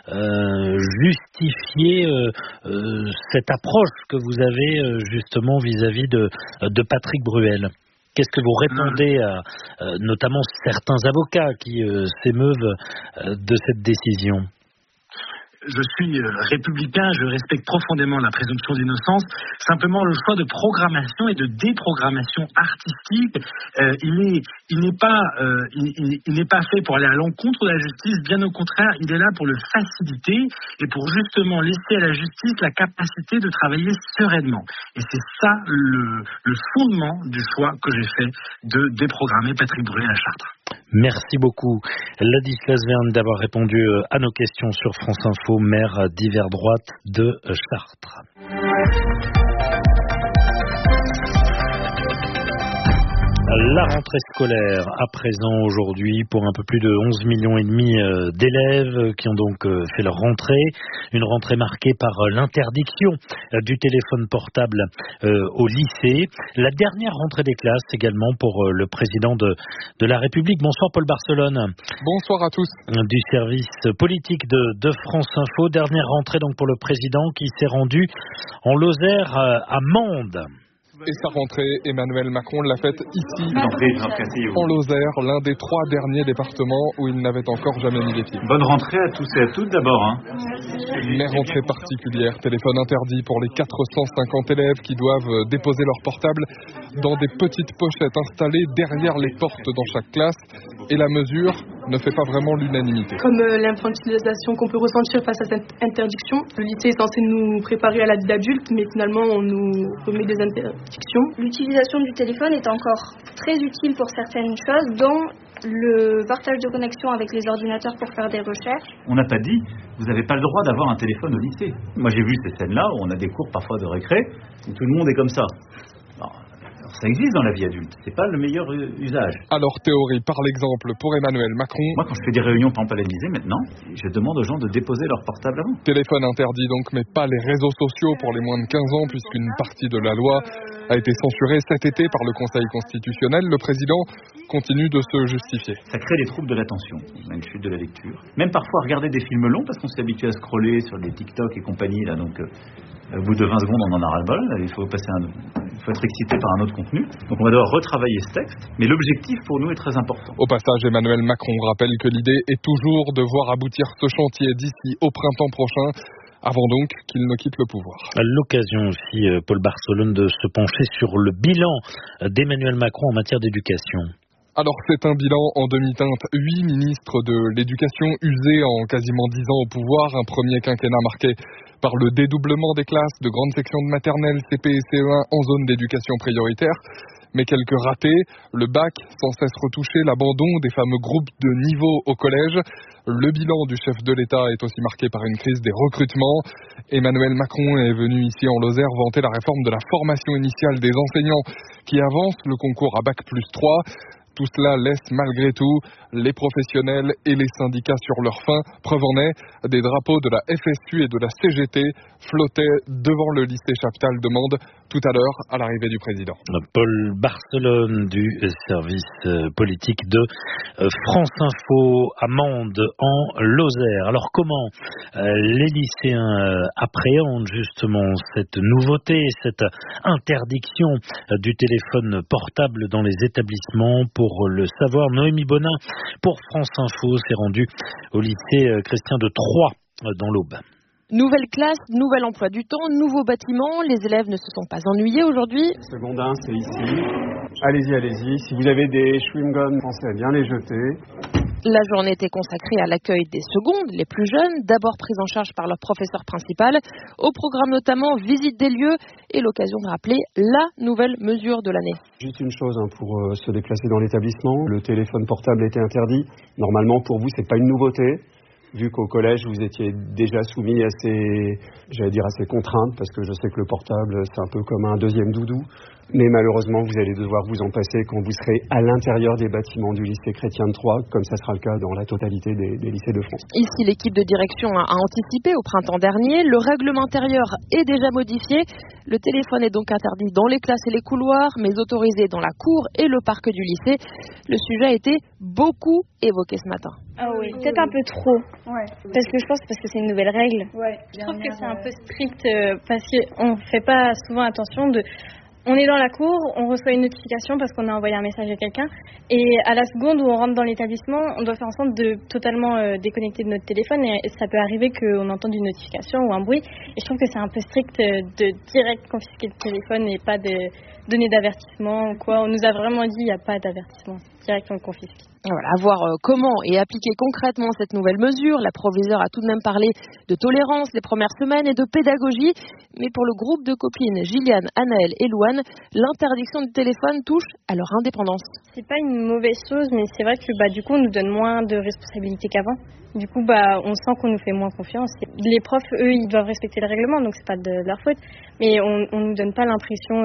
justifiez cette approche que vous avez justement vis-à-vis de Patrick Bruel? Qu'est-ce que vous répondez à notamment certains avocats qui s'émeuvent de cette décision? Je suis républicain, je respecte profondément la présomption d'innocence. Simplement, le choix de programmation et de déprogrammation artistique, il n'est pas fait pour aller à l'encontre de la justice. Bien au contraire, il est là pour le faciliter et pour justement laisser à la justice la capacité de travailler sereinement. Et c'est ça le fondement du choix que j'ai fait de déprogrammer Patrick Bruel à Chartres. Merci beaucoup, Ladislas Verne, d'avoir répondu à nos questions sur France Info, maire d'hiver droite de Chartres. La rentrée scolaire à présent aujourd'hui pour un peu plus de 11,5 millions d'élèves qui ont donc fait leur rentrée. Une rentrée marquée par l'interdiction du téléphone portable au lycée. La dernière rentrée des classes également pour le président de la République. Bonsoir Paul Barcelone. Bonsoir à tous. Du service politique de France Info. Dernière rentrée donc pour le président qui s'est rendu en Lozère à Mende. Et sa rentrée, Emmanuel Macron l'a faite ici, en Lozère, l'un des 3 derniers départements où il n'avait encore jamais mis les pieds. Bonne rentrée à tous et à toutes d'abord. Mais rentrée particulière, téléphone interdit pour les 450 élèves qui doivent déposer leur portable dans des petites pochettes installées derrière les portes dans chaque classe. Et la mesure ne fait pas vraiment l'unanimité. Comme l'infantilisation qu'on peut ressentir face à cette interdiction, le lycée est censé nous préparer à la vie d'adulte, mais finalement on nous remet des interdictions. L'utilisation du téléphone est encore très utile pour certaines choses, dont le partage de connexion avec les ordinateurs pour faire des recherches. On n'a pas dit, vous n'avez pas le droit d'avoir un téléphone au lycée. Moi j'ai vu ces scènes-là où on a des cours parfois de récré, où tout le monde est comme ça. Ça existe dans la vie adulte, c'est pas le meilleur usage. Alors théorie par l'exemple pour Emmanuel Macron. Moi quand je fais des réunions par exemple à l'Élysée maintenant, je demande aux gens de déposer leur portable avant. Téléphone interdit donc, mais pas les réseaux sociaux pour les moins de 15 ans puisqu'une partie de la loi a été censurée cet été par le Conseil constitutionnel. Le président continue de se justifier. Ça crée des troubles de l'attention, on a une chute de la lecture. Même parfois regarder des films longs parce qu'on s'est habitué à scroller sur des TikTok et compagnie là donc... Au bout de 20 secondes, on en a ras-le-bol. Il faut être excité par un autre contenu. Donc on va devoir retravailler ce texte. Mais l'objectif pour nous est très important. Au passage, Emmanuel Macron rappelle que l'idée est toujours de voir aboutir ce chantier d'ici au printemps prochain, avant donc qu'il ne quitte le pouvoir. À l'occasion aussi, Paul Barcelone, de se pencher sur le bilan d'Emmanuel Macron en matière d'éducation. Alors c'est un bilan en demi-teinte. 8 ministres de l'éducation usés en quasiment 10 ans au pouvoir. Un premier quinquennat marqué par le dédoublement des classes de grandes sections de maternelle, CP et CE1 en zone d'éducation prioritaire. Mais quelques ratés, le bac sans cesse retouché, l'abandon des fameux groupes de niveau au collège. Le bilan du chef de l'État est aussi marqué par une crise des recrutements. Emmanuel Macron est venu ici en Lozère vanter la réforme de la formation initiale des enseignants qui avance le concours à bac+3. Tout cela laisse malgré tout les professionnels et les syndicats sur leur faim. Preuve en est, des drapeaux de la FSU et de la CGT flottaient devant le lycée Chaptal de Mende tout à l'heure à l'arrivée du président. Paul Barcelone du service politique de France Info à Mende en Lozère. Alors comment les lycéens appréhendent justement cette nouveauté, cette interdiction du téléphone portable dans les établissements? Pour le savoir, Noémie Bonin pour France Info s'est rendue au lycée Christien de Troyes dans l'Aube. Nouvelle classe, nouvel emploi du temps, nouveau bâtiment. Les élèves ne se sont pas ennuyés aujourd'hui. Seconde 1, c'est ici. Allez-y. Si vous avez des chewing-gums, pensez à bien les jeter. La journée était consacrée à l'accueil des secondes, les plus jeunes, d'abord pris en charge par leur professeur principal. Au programme notamment visite des lieux et l'occasion de rappeler la nouvelle mesure de l'année. Juste une chose pour se déplacer dans l'établissement. Le téléphone portable était interdit. Normalement, pour vous, c'est pas une nouveauté. Vu qu'au collège, vous étiez déjà soumis à ces contraintes, parce que je sais que le portable, c'est un peu comme un deuxième doudou. Mais malheureusement, vous allez devoir vous en passer quand vous serez à l'intérieur des bâtiments du lycée Chrétien de Troyes, comme ça sera le cas dans la totalité des lycées de France. Ici, l'équipe de direction a anticipé au printemps dernier. Le règlement intérieur est déjà modifié. Le téléphone est donc interdit dans les classes et les couloirs, mais autorisé dans la cour et le parc du lycée. Le sujet a été beaucoup évoqué ce matin. Ah oui, peut-être un peu trop. Ouais. Parce que c'est une nouvelle règle. Ouais. Je trouve que c'est un peu strict parce qu'on ne fait pas souvent attention On est dans la cour, on reçoit une notification parce qu'on a envoyé un message à quelqu'un et à la seconde où on rentre dans l'établissement, on doit faire en sorte de totalement déconnecter de notre téléphone et ça peut arriver qu'on entende une notification ou un bruit et je trouve que c'est un peu strict de direct confisquer le téléphone et pas de donner d'avertissement ou quoi. On nous a vraiment dit il n'y a pas d'avertissement, direct on le confisque. Voilà, à voir comment est appliquée concrètement cette nouvelle mesure. La proviseure a tout de même parlé de tolérance les premières semaines et de pédagogie. Mais pour le groupe de copines Gilliane, Anaëlle et Louane, l'interdiction du téléphone touche à leur indépendance. C'est pas une mauvaise chose, mais c'est vrai que du coup, on nous donne moins de responsabilités qu'avant. Du coup, on sent qu'on nous fait moins confiance. Les profs, eux, ils doivent respecter le règlement, donc c'est pas de leur faute. Mais on nous donne pas l'impression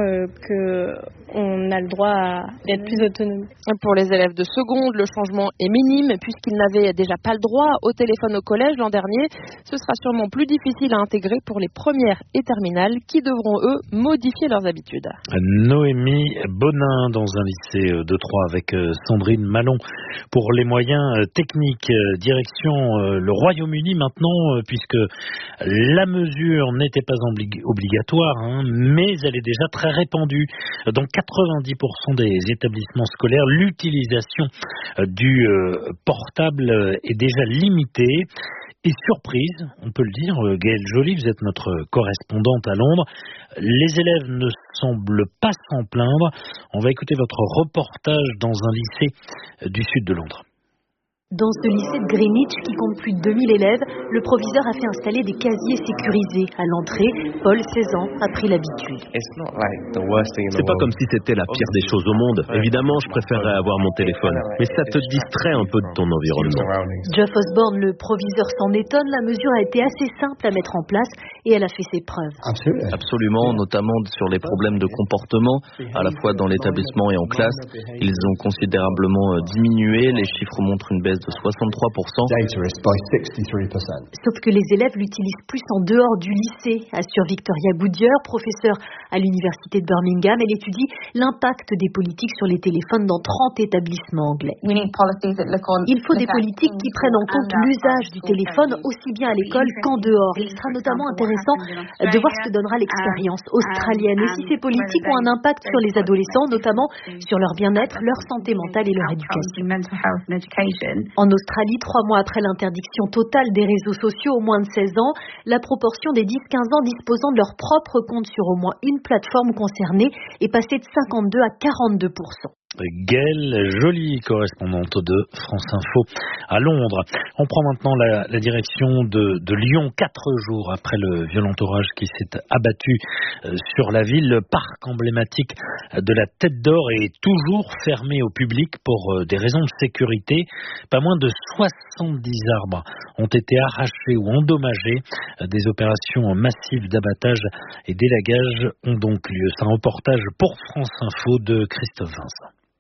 qu'on a le droit d'être plus autonome. Pour les élèves de seconde, le changement est minime puisqu'ils n'avaient déjà pas le droit au téléphone au collège l'an dernier. Ce sera sûrement plus difficile à intégrer pour les premières et terminales qui devront, eux, modifier leurs habitudes. Noémie Bonin dans un lycée de Troyes avec Sandrine Malon pour les moyens techniques. Direction le Royaume-Uni maintenant, puisque la mesure n'était pas obligatoire, mais elle est déjà très répandue. Dans 90% des établissements scolaires, l'utilisation du portable est déjà limitée. Et surprise, on peut le dire, Gaëlle Joly, vous êtes notre correspondante à Londres, les élèves ne semblent pas s'en plaindre. On va écouter votre reportage dans un lycée du sud de Londres. Dans ce lycée de Greenwich qui compte plus de 2000 élèves, le proviseur a fait installer des casiers sécurisés. À l'entrée, Paul, 16 ans, a pris l'habitude. C'est pas comme si c'était la pire des choses au monde. Évidemment, je préférerais avoir mon téléphone. Mais ça te distrait un peu de ton environnement. Geoff Osborne, le proviseur, s'en étonne. La mesure a été assez simple à mettre en place et elle a fait ses preuves. Absolument, notamment sur les problèmes de comportement, à la fois dans l'établissement et en classe. Ils ont considérablement diminué. Les chiffres montrent une baisse de 63%. Sauf que les élèves l'utilisent plus en dehors du lycée, assure Victoria Goodyear, professeure à l'université de Birmingham. Elle étudie l'impact des politiques sur les téléphones dans 30 établissements anglais. Il faut des politiques qui prennent en compte l'usage du téléphone aussi bien à l'école qu'en dehors. Il sera notamment intéressant de voir ce que donnera l'expérience australienne et si ces politiques ont un impact sur les adolescents, notamment sur leur bien-être, leur santé mentale et leur éducation. En Australie, 3 mois après l'interdiction totale des réseaux sociaux aux moins de 16 ans, la proportion des 10-15 ans disposant de leur propre compte sur au moins une plateforme concernée est passée de 52 à 42%. Gaëlle Joly, correspondante de France Info à Londres. On prend maintenant la direction de Lyon, 4 jours après le violent orage qui s'est abattu sur la ville. Le parc emblématique de la Tête d'Or est toujours fermé au public pour des raisons de sécurité. Pas moins de 70 arbres ont été arrachés ou endommagés. Des opérations massives d'abattage et d'élagage ont donc lieu. C'est un reportage pour France Info de Christophe Vincent.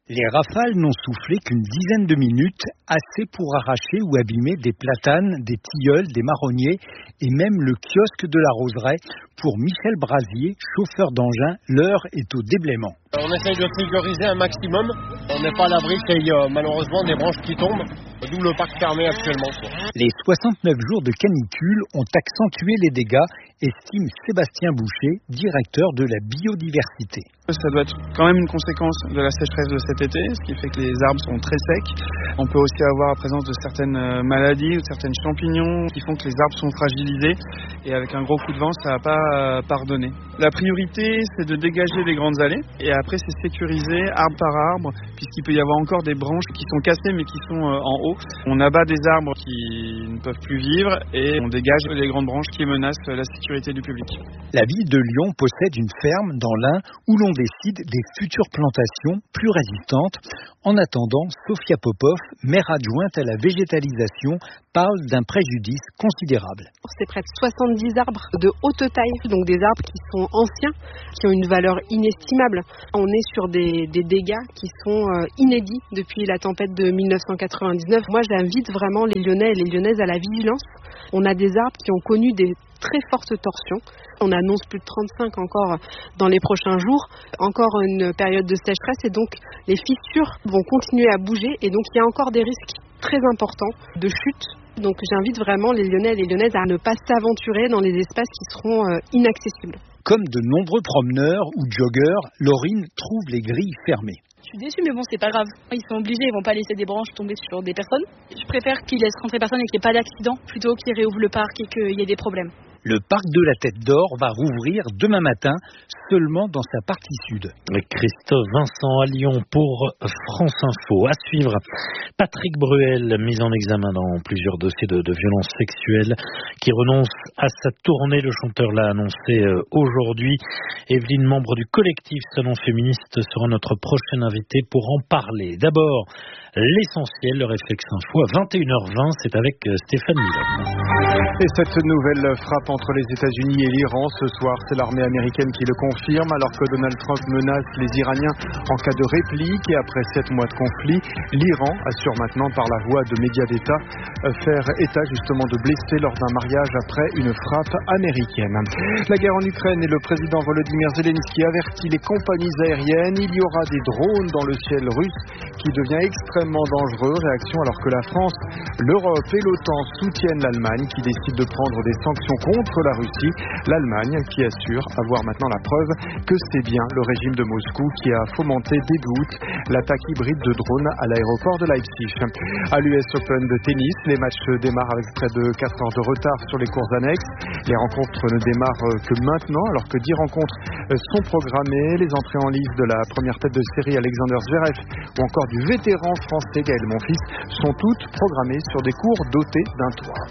Les rafales n'ont soufflé qu'une dizaine de minutes, assez pour arracher ou abîmer des platanes, des tilleuls, des marronniers et même le kiosque de la roseraie. Pour Michel Brasier, chauffeur d'engin, l'heure est au déblaiement. On essaye de sécuriser un maximum. On n'est pas à l'abri qu'il y ait malheureusement des branches qui tombent, d'où le parc fermé actuellement. Les 69 jours de canicule ont accentué les dégâts, estime Sébastien Boucher, directeur de la biodiversité. Ça doit être quand même une conséquence de la sécheresse de cet été, ce qui fait que les arbres sont très secs. On peut aussi avoir la présence de certaines maladies ou de certains champignons qui font que les arbres sont fragilisés et avec un gros coup de vent, ça ne va pas pardonner. La priorité, c'est de dégager les grandes allées et après c'est sécuriser arbre par arbre puisqu'il peut y avoir encore des branches qui sont cassées mais qui sont en haut. On abat des arbres qui ne peuvent plus vivre et on dégage les grandes branches qui menacent la sécurité du public. La ville de Lyon possède une ferme dans l'Ain où l'on décide des futures plantations plus résistantes. En attendant, Sophia Popov, maire adjointe à la végétalisation, parle d'un préjudice considérable. C'est près de 70 arbres de haute taille, donc des arbres qui sont anciens, qui ont une valeur inestimable. On est sur des dégâts qui sont inédits depuis la tempête de 1999. Moi, j'invite vraiment les Lyonnais et les Lyonnaises à la vigilance. On a des arbres qui ont connu des très fortes torsions. On annonce plus de 35 encore dans les prochains jours. Encore une période de sécheresse et donc les fissures vont continuer à bouger et donc il y a encore des risques très importants de chute. Donc j'invite vraiment les Lyonnais et les Lyonnaises à ne pas s'aventurer dans les espaces qui seront inaccessibles. Comme de nombreux promeneurs ou joggeurs, Laurine trouve les grilles fermées. Je suis déçue, mais bon, c'est pas grave. Ils sont obligés, ils vont pas laisser des branches tomber sur des personnes. Je préfère qu'ils laissent rentrer personne et qu'il n'y ait pas d'accident, plutôt qu'ils réouvrent le parc et qu'il y ait des problèmes. Le parc de la Tête d'Or va rouvrir demain matin, seulement dans sa partie sud. Christophe Vincent à Lyon pour France Info. À suivre, Patrick Bruel, mis en examen dans plusieurs dossiers de violences sexuelles, qui renonce à sa tournée. Le chanteur l'a annoncé aujourd'hui. Evelyne, membre du collectif Salon Féministe, sera notre prochaine invitée pour en parler. D'abord, l'essentiel, le Réflexe Info à 21h20, c'est avec Stéphane Milon. Et cette nouvelle frappe entre les États-Unis et l'Iran ce soir, c'est l'armée américaine qui le confirme, alors que Donald Trump menace les Iraniens en cas de réplique. Et après 7 mois de conflit, l'Iran assure maintenant par la voix de médias d'État faire état justement de blessés lors d'un mariage après une frappe américaine. La guerre en Ukraine et le président Volodymyr Zelensky avertit les compagnies aériennes. Il y aura des drones dans le ciel russe qui devient extrêmement dangereux. Réaction alors que la France, l'Europe et l'OTAN soutiennent l'Allemagne qui décide de prendre des sanctions contre la Russie. L'Allemagne qui assure avoir maintenant la preuve que c'est bien le régime de Moscou qui a fomenté début août l'attaque hybride de drones à l'aéroport de Leipzig. À l'US Open de tennis, les matchs démarrent avec près de 4 heures de retard sur les cours annexes. Les rencontres ne démarrent que maintenant alors que 10 rencontres sont programmées. Les entrées en lice de la première tête de série Alexander Zverev ou encore du vétéran français Gaël Monfils sont toutes programmées sur des cours dotés d'un toit.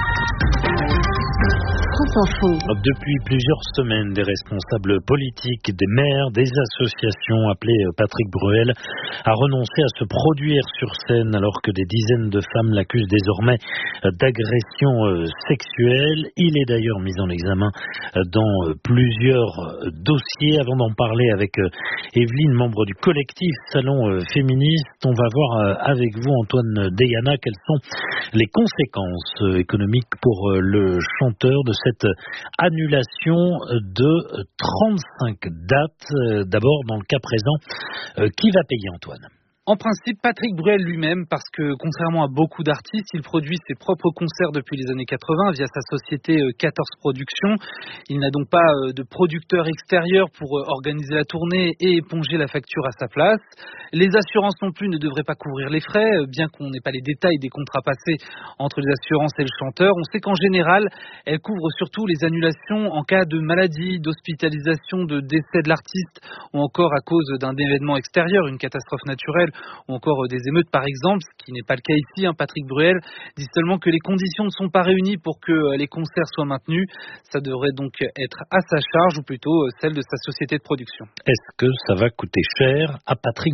Depuis plusieurs semaines, des responsables politiques, des maires, des associations appelaient Patrick Bruel à renoncer à se produire sur scène alors que des dizaines de femmes l'accusent désormais d'agression sexuelle. Il est d'ailleurs mis en examen dans plusieurs dossiers. Avant d'en parler avec Evelyne, membre du collectif Salon Féministe, on va voir avec vous, Antoine Deyana, quelles sont les conséquences économiques pour le chanteur de cette annulation de 35 dates. D'abord, dans le cas présent, qui va payer, Antoine ? En principe, Patrick Bruel lui-même, parce que contrairement à beaucoup d'artistes, il produit ses propres concerts depuis les années 80 via sa société 14 Productions. Il n'a donc pas de producteur extérieur pour organiser la tournée et éponger la facture à sa place. Les assurances non plus ne devraient pas couvrir les frais, bien qu'on n'ait pas les détails des contrats passés entre les assurances et le chanteur. On sait qu'en général, elles couvrent surtout les annulations en cas de maladie, d'hospitalisation, de décès de l'artiste ou encore à cause d'un événement extérieur, une catastrophe naturelle ou encore des émeutes par exemple, ce qui n'est pas le cas ici. Patrick Bruel dit seulement que les conditions ne sont pas réunies pour que les concerts soient maintenus. Ça devrait donc être à sa charge ou plutôt celle de sa société de production. Est-ce que ça va coûter cher à Patrick Bruel ?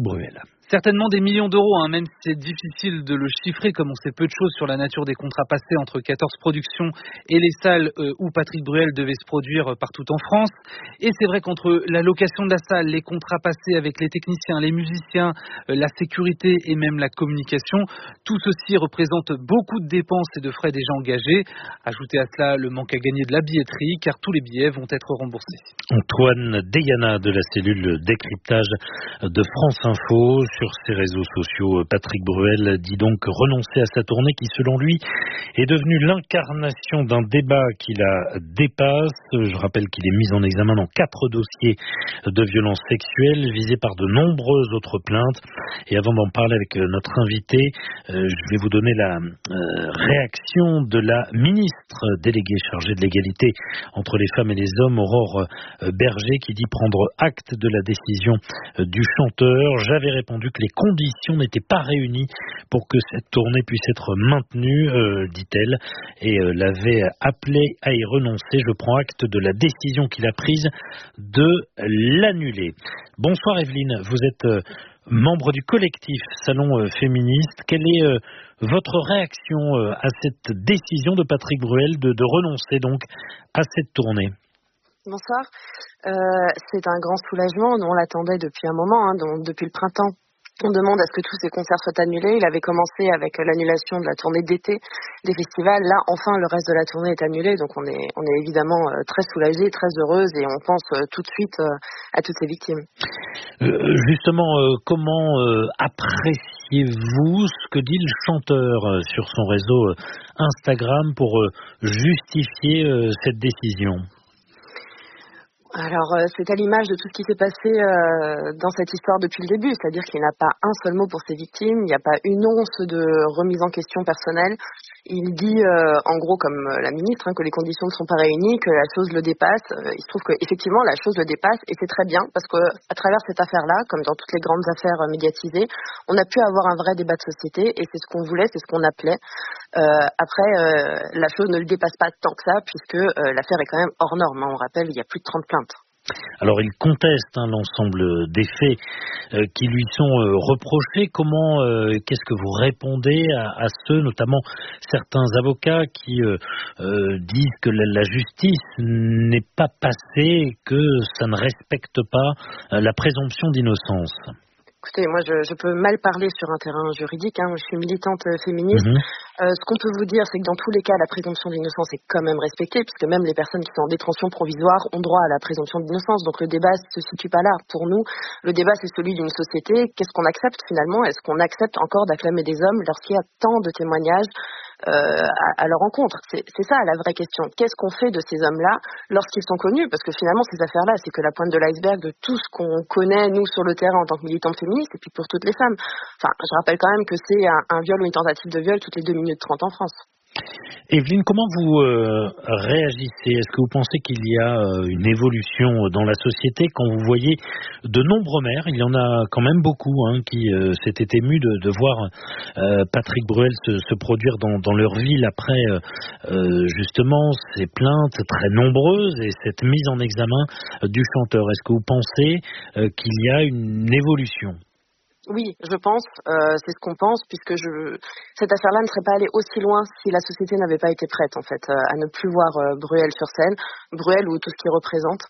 Certainement des millions d'euros, même si c'est difficile de le chiffrer, comme on sait peu de choses sur la nature des contrats passés entre 14 productions et les salles où Patrick Bruel devait se produire partout en France. Et c'est vrai qu'entre la location de la salle, les contrats passés avec les techniciens, les musiciens, la sécurité et même la communication, tout ceci représente beaucoup de dépenses et de frais déjà engagés. Ajoutez à cela le manque à gagner de la billetterie, car tous les billets vont être remboursés. Antoine Deyana de la cellule décryptage de France Info. Sur ses réseaux sociaux, Patrick Bruel dit donc renoncer à sa tournée qui, selon lui, est devenue l'incarnation d'un débat qui la dépasse. Je rappelle qu'il est mis en examen dans 4 dossiers de violences sexuelles visés par de nombreuses autres plaintes. Et avant d'en parler avec notre invité, je vais vous donner la réaction de la ministre déléguée chargée de l'égalité entre les femmes et les hommes, Aurore Berger, qui dit prendre acte de la décision du chanteur. J'avais répondu que les conditions n'étaient pas réunies pour que cette tournée puisse être maintenue, dit-elle, et l'avait appelé à y renoncer. Je prends acte de la décision qu'il a prise de l'annuler. Bonsoir Evelyne, vous êtes membre du collectif Salon Féministe. Quelle est votre réaction à cette décision de Patrick Bruel de renoncer donc à cette tournée ? Bonsoir. C'est un grand soulagement. Nous, on l'attendait depuis un moment, donc depuis le printemps. On demande à ce que tous ces concerts soient annulés. Il avait commencé avec l'annulation de la tournée d'été des festivals. Là, enfin, le reste de la tournée est annulé. Donc, on est évidemment très soulagés, très heureuses et on pense tout de suite à toutes ces victimes. Justement, comment appréciez-vous ce que dit le chanteur sur son réseau Instagram pour justifier cette décision ? Alors, c'est à l'image de tout ce qui s'est passé dans cette histoire depuis le début, c'est-à-dire qu'il n'a pas un seul mot pour ses victimes, il n'y a pas une once de remise en question personnelle. Il dit, en gros, comme la ministre, que les conditions ne sont pas réunies, que la chose le dépasse. Il se trouve qu'effectivement, la chose le dépasse, et c'est très bien, parce qu'à travers cette affaire-là, comme dans toutes les grandes affaires médiatisées, on a pu avoir un vrai débat de société, et c'est ce qu'on voulait, c'est ce qu'on appelait. Après, la chose ne le dépasse pas tant que ça, puisque l'affaire est quand même hors norme. On rappelle, il y a plus de 30 plaintes. Alors il conteste l'ensemble des faits qui lui sont reprochés. Qu'est-ce que vous répondez à ceux, notamment certains avocats qui disent que la justice n'est pas passée, que ça ne respecte pas la présomption d'innocence? Écoutez, moi je peux mal parler sur un terrain juridique, je suis militante féministe. Ce qu'on peut vous dire, c'est que dans tous les cas, la présomption d'innocence est quand même respectée, puisque même les personnes qui sont en détention provisoire ont droit à la présomption d'innocence. Donc le débat ne se situe pas là. Pour nous, le débat c'est celui d'une société. Qu'est-ce qu'on accepte finalement ? Est-ce qu'on accepte encore d'acclamer des hommes lorsqu'il y a tant de témoignages à leur encontre? C'est ça la vraie question. Qu'est-ce qu'on fait de ces hommes-là lorsqu'ils sont connus? Parce que finalement, ces affaires-là, c'est que la pointe de l'iceberg de tout ce qu'on connaît, nous, sur le terrain en tant que militante féministe, et puis pour toutes les femmes. Enfin, je rappelle quand même que c'est un viol ou une tentative de viol toutes les 2 minutes 30 en France. Evelyne, comment vous réagissez? Est-ce que vous pensez qu'il y a une évolution dans la société quand vous voyez de nombreux maires, il y en a quand même beaucoup qui s'étaient émus de voir Patrick Bruel se produire dans leur ville après justement ces plaintes très nombreuses et cette mise en examen du chanteur? Est-ce que vous pensez qu'il y a une évolution? Oui, je pense, c'est ce qu'on pense, puisque cette affaire-là ne serait pas allée aussi loin si la société n'avait pas été prête, en fait, à ne plus voir Bruel sur scène, Bruel ou tout ce qu'il représente.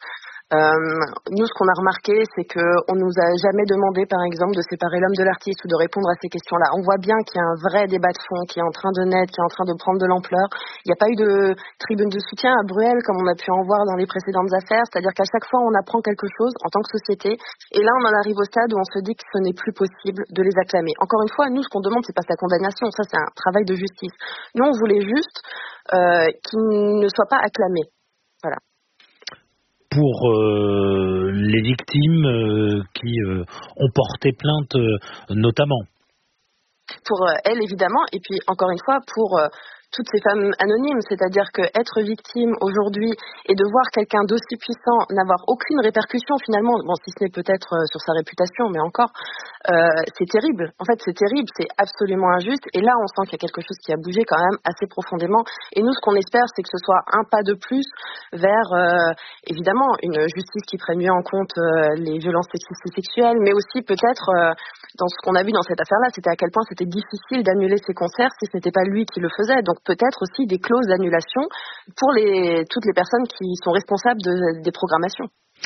Nous, ce qu'on a remarqué, c'est qu'on nous a jamais demandé, par exemple, de séparer l'homme de l'artiste ou de répondre à ces questions-là. On voit bien qu'il y a un vrai débat de fond qui est en train de naître, qui est en train de prendre de l'ampleur. Il n'y a pas eu de tribune de soutien à Bruel, comme on a pu en voir dans les précédentes affaires. C'est-à-dire qu'à chaque fois, on apprend quelque chose en tant que société. Et là, on en arrive au stade où on se dit que ce n'est plus possible de les acclamer. Encore une fois, nous, ce qu'on demande, c'est pas sa condamnation. Ça, c'est un travail de justice. Nous, on voulait juste qu'il ne soit pas acclamé. Voilà. Pour les victimes qui ont porté plainte notamment. Pour elles, évidemment, et puis encore une fois, pour toutes ces femmes anonymes, c'est-à-dire que être victime aujourd'hui et de voir quelqu'un d'aussi puissant n'avoir aucune répercussion finalement, bon si ce n'est peut-être sur sa réputation, mais encore, c'est terrible. En fait, c'est terrible, c'est absolument injuste. Et là, on sent qu'il y a quelque chose qui a bougé quand même assez profondément. Et nous, ce qu'on espère, c'est que ce soit un pas de plus vers évidemment une justice qui prenne mieux en compte les violences sexistes et sexuelles, mais aussi peut-être dans ce qu'on a vu dans cette affaire-là, c'était à quel point c'était difficile d'annuler ces concerts si ce n'était pas lui qui le faisait. Donc peut-être aussi des clauses d'annulation pour toutes les personnes qui sont responsables des programmations.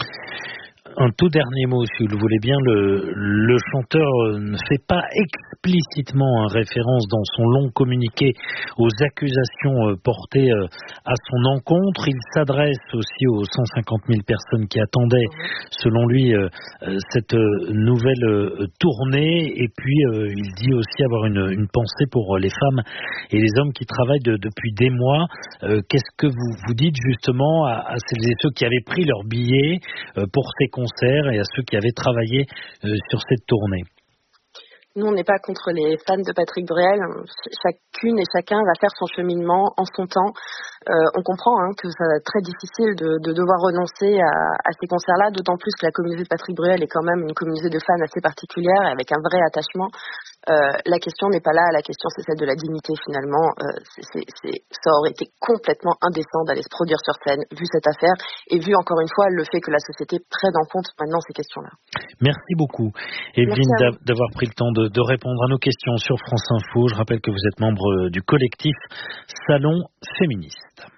Un tout dernier mot, si vous le voulez bien. Le chanteur ne fait pas explicitement référence dans son long communiqué aux accusations portées à son encontre. Il s'adresse aussi aux 150 000 personnes qui attendaient, selon lui, cette nouvelle tournée. Et puis, il dit aussi avoir une pensée pour les femmes et les hommes qui travaillent depuis des mois. Qu'est-ce que vous dites justement à celles et ceux qui avaient pris leur billet pour ces concerts et à ceux qui avaient travaillé sur cette tournée? Nous, on n'est pas contre les fans de Patrick Bruel. Chacune et chacun va faire son cheminement en son temps. On comprend que ça va être très difficile de devoir renoncer à ces concerts-là, d'autant plus que la communauté de Patrick Bruel est quand même une communauté de fans assez particulière et avec un vrai attachement. La question n'est pas là, la question c'est celle de la dignité finalement. Ça aurait été complètement indécent d'aller se produire sur scène, vu cette affaire, et vu encore une fois le fait que la société prenne en compte maintenant ces questions-là. Merci beaucoup, Evelyne, d'avoir pris le temps de répondre à nos questions sur France Info. Je rappelle que vous êtes membre du collectif Salon Féministe.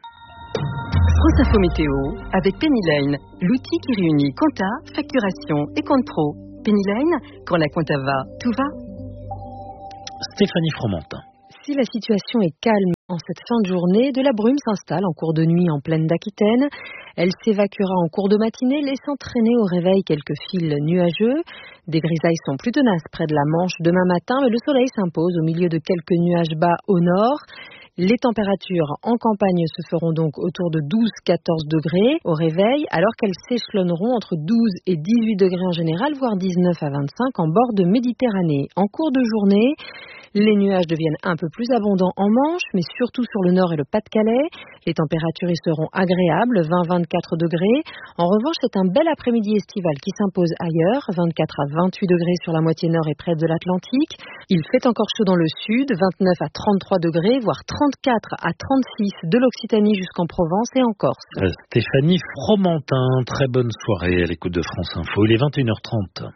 France Info Météo avec Penny Lane, l'outil qui réunit compta, facturation et compte pro. Penny Lane, quand la compta va, tout va. Stéphanie Fromentin. Si la situation est calme en cette fin de journée, de la brume s'installe en cours de nuit en plaine d'Aquitaine. Elle s'évacuera en cours de matinée, laissant traîner au réveil quelques fils nuageux. Des grisailles sont plus tenaces près de la Manche demain matin, mais le soleil s'impose au milieu de quelques nuages bas au nord. Les températures en campagne se feront donc autour de 12-14 degrés au réveil, alors qu'elles s'échelonneront entre 12 et 18 degrés en général, voire 19 à 25 en bord de Méditerranée. En cours de journée, les nuages deviennent un peu plus abondants en Manche, mais surtout sur le nord et le Pas-de-Calais. Les températures y seront agréables, 20-24 degrés. En revanche, c'est un bel après-midi estival qui s'impose ailleurs, 24 à 28 degrés sur la moitié nord et près de l'Atlantique. Il fait encore chaud dans le sud, 29 à 33 degrés, voire 34 à 36 de l'Occitanie jusqu'en Provence et en Corse. Stéphanie Fromentin, très bonne soirée à l'écoute de France Info. Il est 21h30.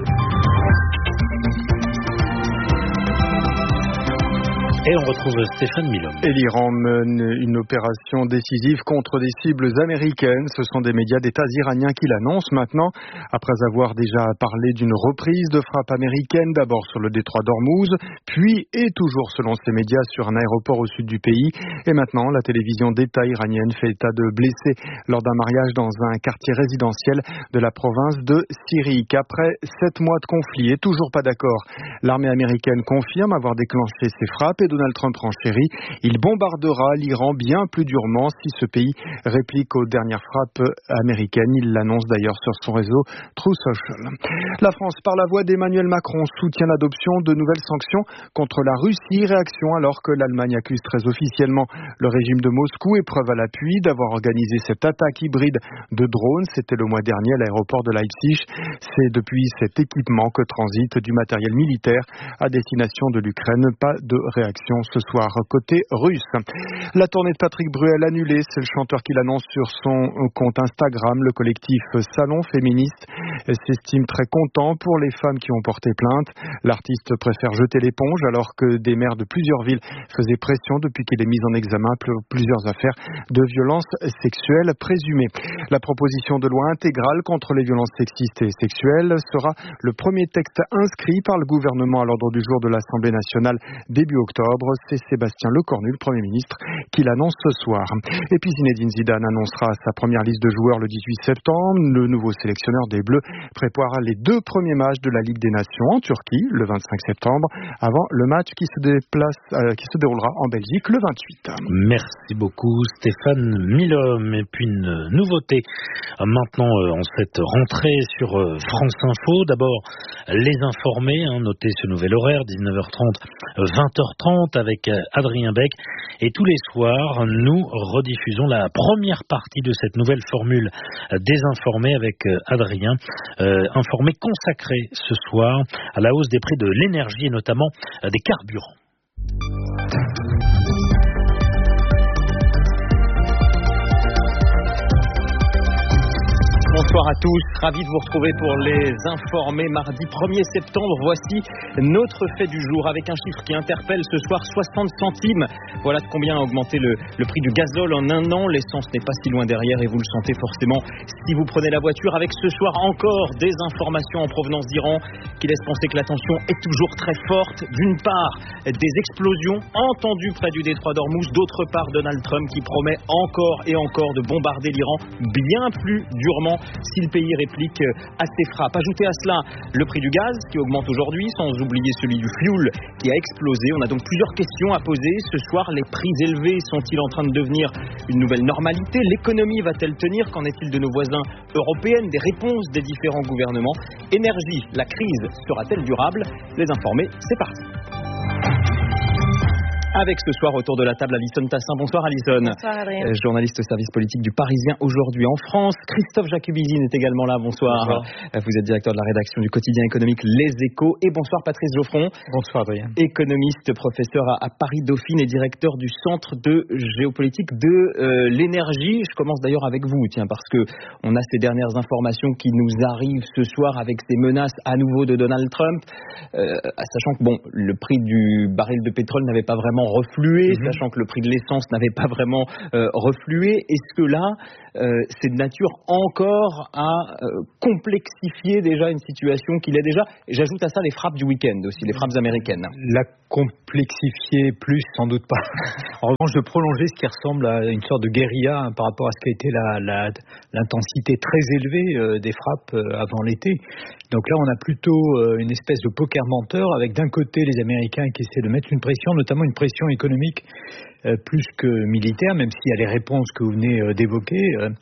Et on retrouve Stéphane Milhomme. Et l'Iran mène une opération décisive contre des cibles américaines. Ce sont des médias d'État iraniens qui l'annoncent maintenant, après avoir déjà parlé d'une reprise de frappe américaine, d'abord sur le détroit d'Ormuz, puis et toujours selon ces médias sur un aéroport au sud du pays. Et maintenant, la télévision d'État iranienne fait état de blessés lors d'un mariage dans un quartier résidentiel de la province de Syrie. Qu'après 7 mois de conflit et toujours pas d'accord, l'armée américaine confirme avoir déclenché ces frappes et Donald Trump renchérit. Il bombardera l'Iran bien plus durement si ce pays réplique aux dernières frappes américaines. Il l'annonce d'ailleurs sur son réseau Truth Social. La France, par la voix d'Emmanuel Macron, soutient l'adoption de nouvelles sanctions contre la Russie. Réaction alors que l'Allemagne accuse très officiellement le régime de Moscou et preuve à l'appui d'avoir organisé cette attaque hybride de drones. C'était le mois dernier à l'aéroport de Leipzig. C'est depuis cet équipement que transite du matériel militaire à destination de l'Ukraine. Pas de réaction ce soir côté russe. La tournée de Patrick Bruel annulée, c'est le chanteur qui l'annonce sur son compte Instagram. Le collectif Salon Féministe s'estime très content pour les femmes qui ont porté plainte. L'artiste préfère jeter l'éponge alors que des maires de plusieurs villes faisaient pression depuis qu'il est mis en examen pour plusieurs affaires de violences sexuelles présumées. La proposition de loi intégrale contre les violences sexistes et sexuelles sera le premier texte inscrit par le gouvernement à l'ordre du jour de l'Assemblée nationale début octobre. C'est Sébastien Lecornu, le Premier ministre, qui l'annonce ce soir. Et puis Zinedine Zidane annoncera sa première liste de joueurs le 18 septembre. Le nouveau sélectionneur des Bleus préparera les 2 premiers matchs de la Ligue des Nations en Turquie le 25 septembre, avant le match qui se déroulera en Belgique le 28. Merci beaucoup Stéphane Milhomme. Et puis une nouveauté maintenant en cette rentrée sur France Info. D'abord les informés, notez ce nouvel horaire, 19h30, 20h30. 20h30 avec Adrien Beck. Et tous les soirs, nous rediffusons la première partie de cette nouvelle formule désinformée avec Adrien. Informé consacré ce soir à la hausse des prix de l'énergie et notamment des carburants. Bonsoir à tous, ravi de vous retrouver pour les informés. Mardi 1er septembre, voici notre fait du jour avec un chiffre qui interpelle ce soir, 60 centimes. Voilà de combien a augmenté le prix du gazole en un an. L'essence n'est pas si loin derrière et vous le sentez forcément si vous prenez la voiture, avec ce soir encore des informations en provenance d'Iran qui laissent penser que la tension est toujours très forte. D'une part, des explosions entendues près du détroit d'Ormuz, d'autre part Donald Trump qui promet encore et encore de bombarder l'Iran bien plus durement si le pays réplique à ses frappes. Ajoutez à cela le prix du gaz qui augmente aujourd'hui, sans oublier celui du fioul qui a explosé. On a donc plusieurs questions à poser. Ce soir, les prix élevés sont-ils en train de devenir une nouvelle normalité? L'économie va-t-elle tenir? Qu'en est-il de nos voisins européens? Des réponses des différents gouvernements? Énergie, la crise sera-t-elle durable? Les informés, c'est parti. Avec ce soir autour de la table Alison Tassin. Bonsoir Alison. Bonsoir Adrien. Journaliste au service politique du Parisien aujourd'hui en France. Christophe Jacubizine est également là. Bonsoir. Bonsoir. Vous êtes directeur de la rédaction du quotidien économique Les Échos. Et bonsoir Patrice Geoffron. Bonsoir Adrien. Économiste, professeur à Paris Dauphine et directeur du Centre de géopolitique de l'énergie. Je commence d'ailleurs avec vous, parce que on a ces dernières informations qui nous arrivent ce soir avec ces menaces à nouveau de Donald Trump, sachant que le prix du baril de pétrole n'avait pas vraiment reflué, sachant que le prix de l'essence n'avait pas vraiment reflué. Est-ce que là, c'est de nature encore à complexifier déjà une situation qu'il est déjà? Et j'ajoute à ça les frappes du week-end aussi, les frappes américaines. La complexifier plus, sans doute pas. En revanche, de prolonger ce qui ressemble à une sorte de guérilla par rapport à ce qu'a été l'intensité très élevée des frappes avant l'été. Donc là, on a plutôt une espèce de poker menteur avec d'un côté les Américains qui essaient de mettre une pression, notamment une pression économique plus que militaire, même s'il y a les réponses que vous venez d'évoquer.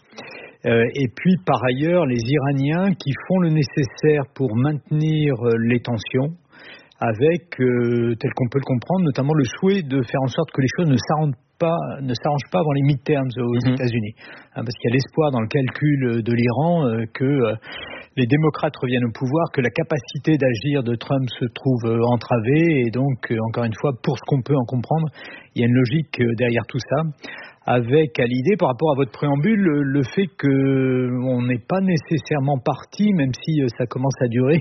Et puis par ailleurs, les Iraniens qui font le nécessaire pour maintenir les tensions, avec, tel qu'on peut le comprendre, notamment le souhait de faire en sorte que les choses ne s'arrangent pas avant les midterms aux États-Unis. Parce qu'il y a l'espoir dans le calcul de l'Iran que les démocrates reviennent au pouvoir, que la capacité d'agir de Trump se trouve entravée. Et donc, encore une fois, pour ce qu'on peut en comprendre, il y a une logique derrière tout ça. Avec à l'idée, par rapport à votre préambule, le fait qu'on n'est pas nécessairement parti, même si ça commence à durer,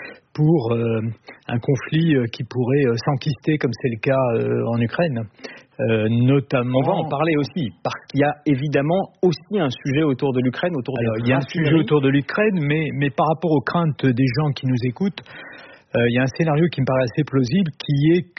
pour un conflit qui pourrait s'enquister comme c'est le cas en Ukraine. Notamment. On va en parler aussi, parce qu'il y a évidemment aussi un sujet autour de l'Ukraine. Il y a un sujet autour de l'Ukraine, mais par rapport aux craintes des gens qui nous écoutent, il y a un scénario qui me paraît assez plausible, qui est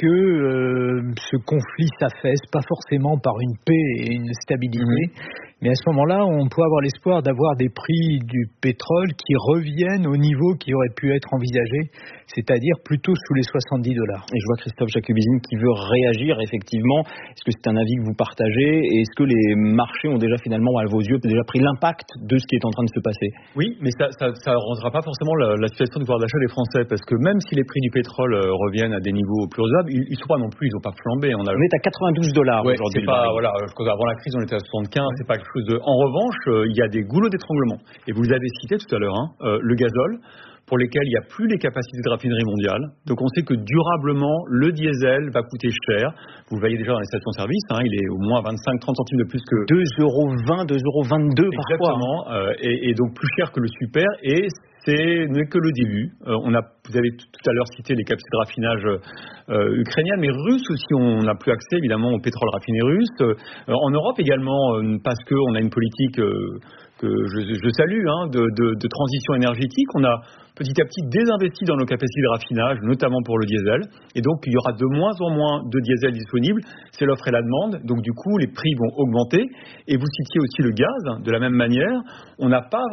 que ce conflit s'affaisse, pas forcément par une paix et une stabilité, mais à ce moment-là, on peut avoir l'espoir d'avoir des prix du pétrole qui reviennent au niveau qui aurait pu être envisagé, c'est-à-dire plutôt sous les $70. Et je vois Christophe Jacubizine qui veut réagir, effectivement. Est-ce que c'est un avis que vous partagez? Et est-ce que les marchés ont déjà finalement, à vos yeux, déjà pris l'impact de ce qui est en train de se passer? Oui, mais ça ne rendra pas forcément la situation de pouvoir d'achat des Français, parce que même si les prix du pétrole reviennent à des niveaux plus raisonnables, ils sont pas non plus, ils n'ont pas flambé. On est à $92 aujourd'hui. Avant la crise, on était à 75, c'est pas quelque chose de... En revanche, il y a des goulots d'étranglement. Et vous les avez cités tout à l'heure, le gazole, pour lesquels il n'y a plus les capacités de raffinerie mondiale. Donc on sait que durablement, le diesel va coûter cher. Vous le voyez déjà dans les stations-service, il est au moins 25-30 centimes de plus que... €2,20, €2,22 parfois. Exactement, et donc plus cher que le super, et c'est n'est que le début. Vous avez tout à l'heure cité les capacités de raffinage ukrainiennes, mais russes aussi, on n'a plus accès évidemment au pétrole raffiné russe. En Europe également, parce qu'on a une politique que je salue, de transition énergétique. On a petit à petit désinvesti dans nos capacités de raffinage, notamment pour le diesel. Et donc, il y aura de moins en moins de diesel disponible. C'est l'offre et la demande. Donc, du coup, les prix vont augmenter. Et vous citiez aussi le gaz. De la même manière, on n'a pas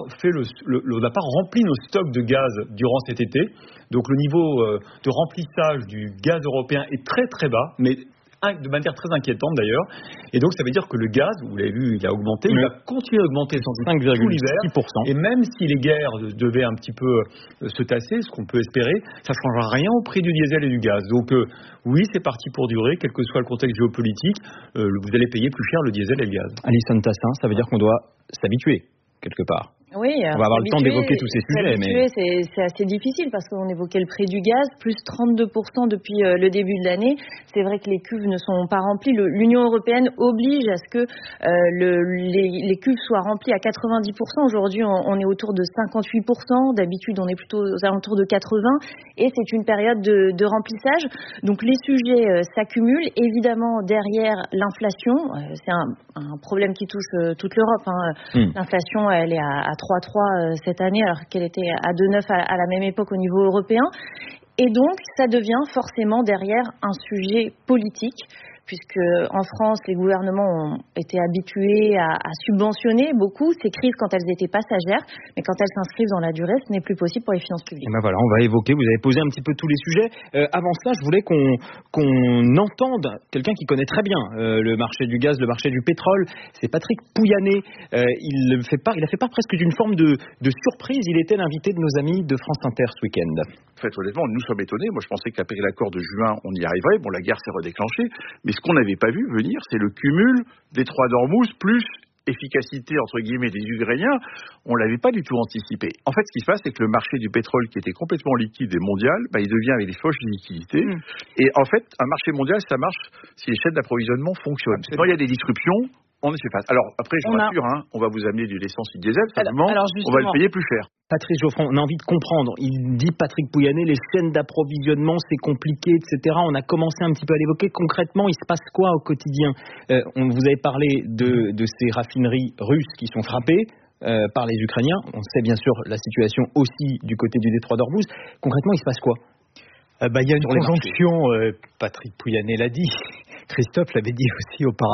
rempli nos stocks de gaz durant cet été. Donc, le niveau de remplissage du gaz européen est très, très bas. Mais de manière très inquiétante d'ailleurs. Et donc ça veut dire que le gaz, vous l'avez vu, il a augmenté, il va continuer à augmenter tout l'hiver. Et même si les guerres devaient un petit peu se tasser, ce qu'on peut espérer, ça ne changera rien au prix du diesel et du gaz. Donc oui, c'est parti pour durer, quel que soit le contexte géopolitique, vous allez payer plus cher le diesel et le gaz. Alison Tassin, ça veut dire qu'on doit s'habituer quelque part. Oui, on va avoir le temps d'évoquer tous ces sujets. Mais c'est assez difficile parce qu'on évoquait le prix du gaz, plus 32% depuis le début de l'année. C'est vrai que les cuves ne sont pas remplies. L'Union européenne oblige à ce que les cuves soient remplies à 90%. Aujourd'hui, on est autour de 58%. D'habitude, on est plutôt aux alentours de 80%. Et c'est une période de remplissage. Donc les sujets s'accumulent. Évidemment, derrière l'inflation, c'est un problème qui touche toute l'Europe. L'inflation, elle est à 3,3 cette année, alors qu'elle était à 2,9 à la même époque au niveau européen. Et donc, ça devient forcément derrière un sujet politique, puisque en France, les gouvernements ont été habitués à subventionner beaucoup ces crises quand elles étaient passagères, mais quand elles s'inscrivent dans la durée, ce n'est plus possible pour les finances publiques. Et ben voilà, on va évoquer, vous avez posé un petit peu tous les sujets. Avant cela, je voulais qu'on entende quelqu'un qui connaît très bien le marché du gaz, le marché du pétrole, c'est Patrick Pouyanné. Il a fait part presque d'une forme de surprise, il était l'invité de nos amis de France Inter ce week-end. En fait, honnêtement, nous sommes étonnés. Moi, je pensais qu'après l'accord de juin, on y arriverait. Bon, la guerre s'est redéclenchée. Mais ce qu'on n'avait pas vu venir, c'est le cumul des 3 d'Ormuz plus efficacité, entre guillemets, des Ukrainiens. On ne l'avait pas du tout anticipé. En fait, ce qui se passe, c'est que le marché du pétrole, qui était complètement liquide et mondial, il devient avec des poches de liquidité. Et en fait, un marché mondial, ça marche si les chaînes d'approvisionnement fonctionnent. Quand il y a des disruptions, on y fait face. Alors, après, je vous rassure, on va vous amener de l'essence et du diesel, simplement, on va le payer plus cher. Patrice Geoffrand, on a envie de comprendre. Il dit, Patrick Pouyanné, les chaînes d'approvisionnement, c'est compliqué, etc. On a commencé un petit peu à l'évoquer. Concrètement, il se passe quoi au quotidien ? Vous avez parlé de ces raffineries russes qui sont frappées par les Ukrainiens. On sait bien sûr la situation aussi du côté du détroit d'Ormuz. Concrètement, il se passe quoi ? Il y a une conjonction, Patrick Pouyanné l'a dit, Christophe l'avait dit aussi auparavant.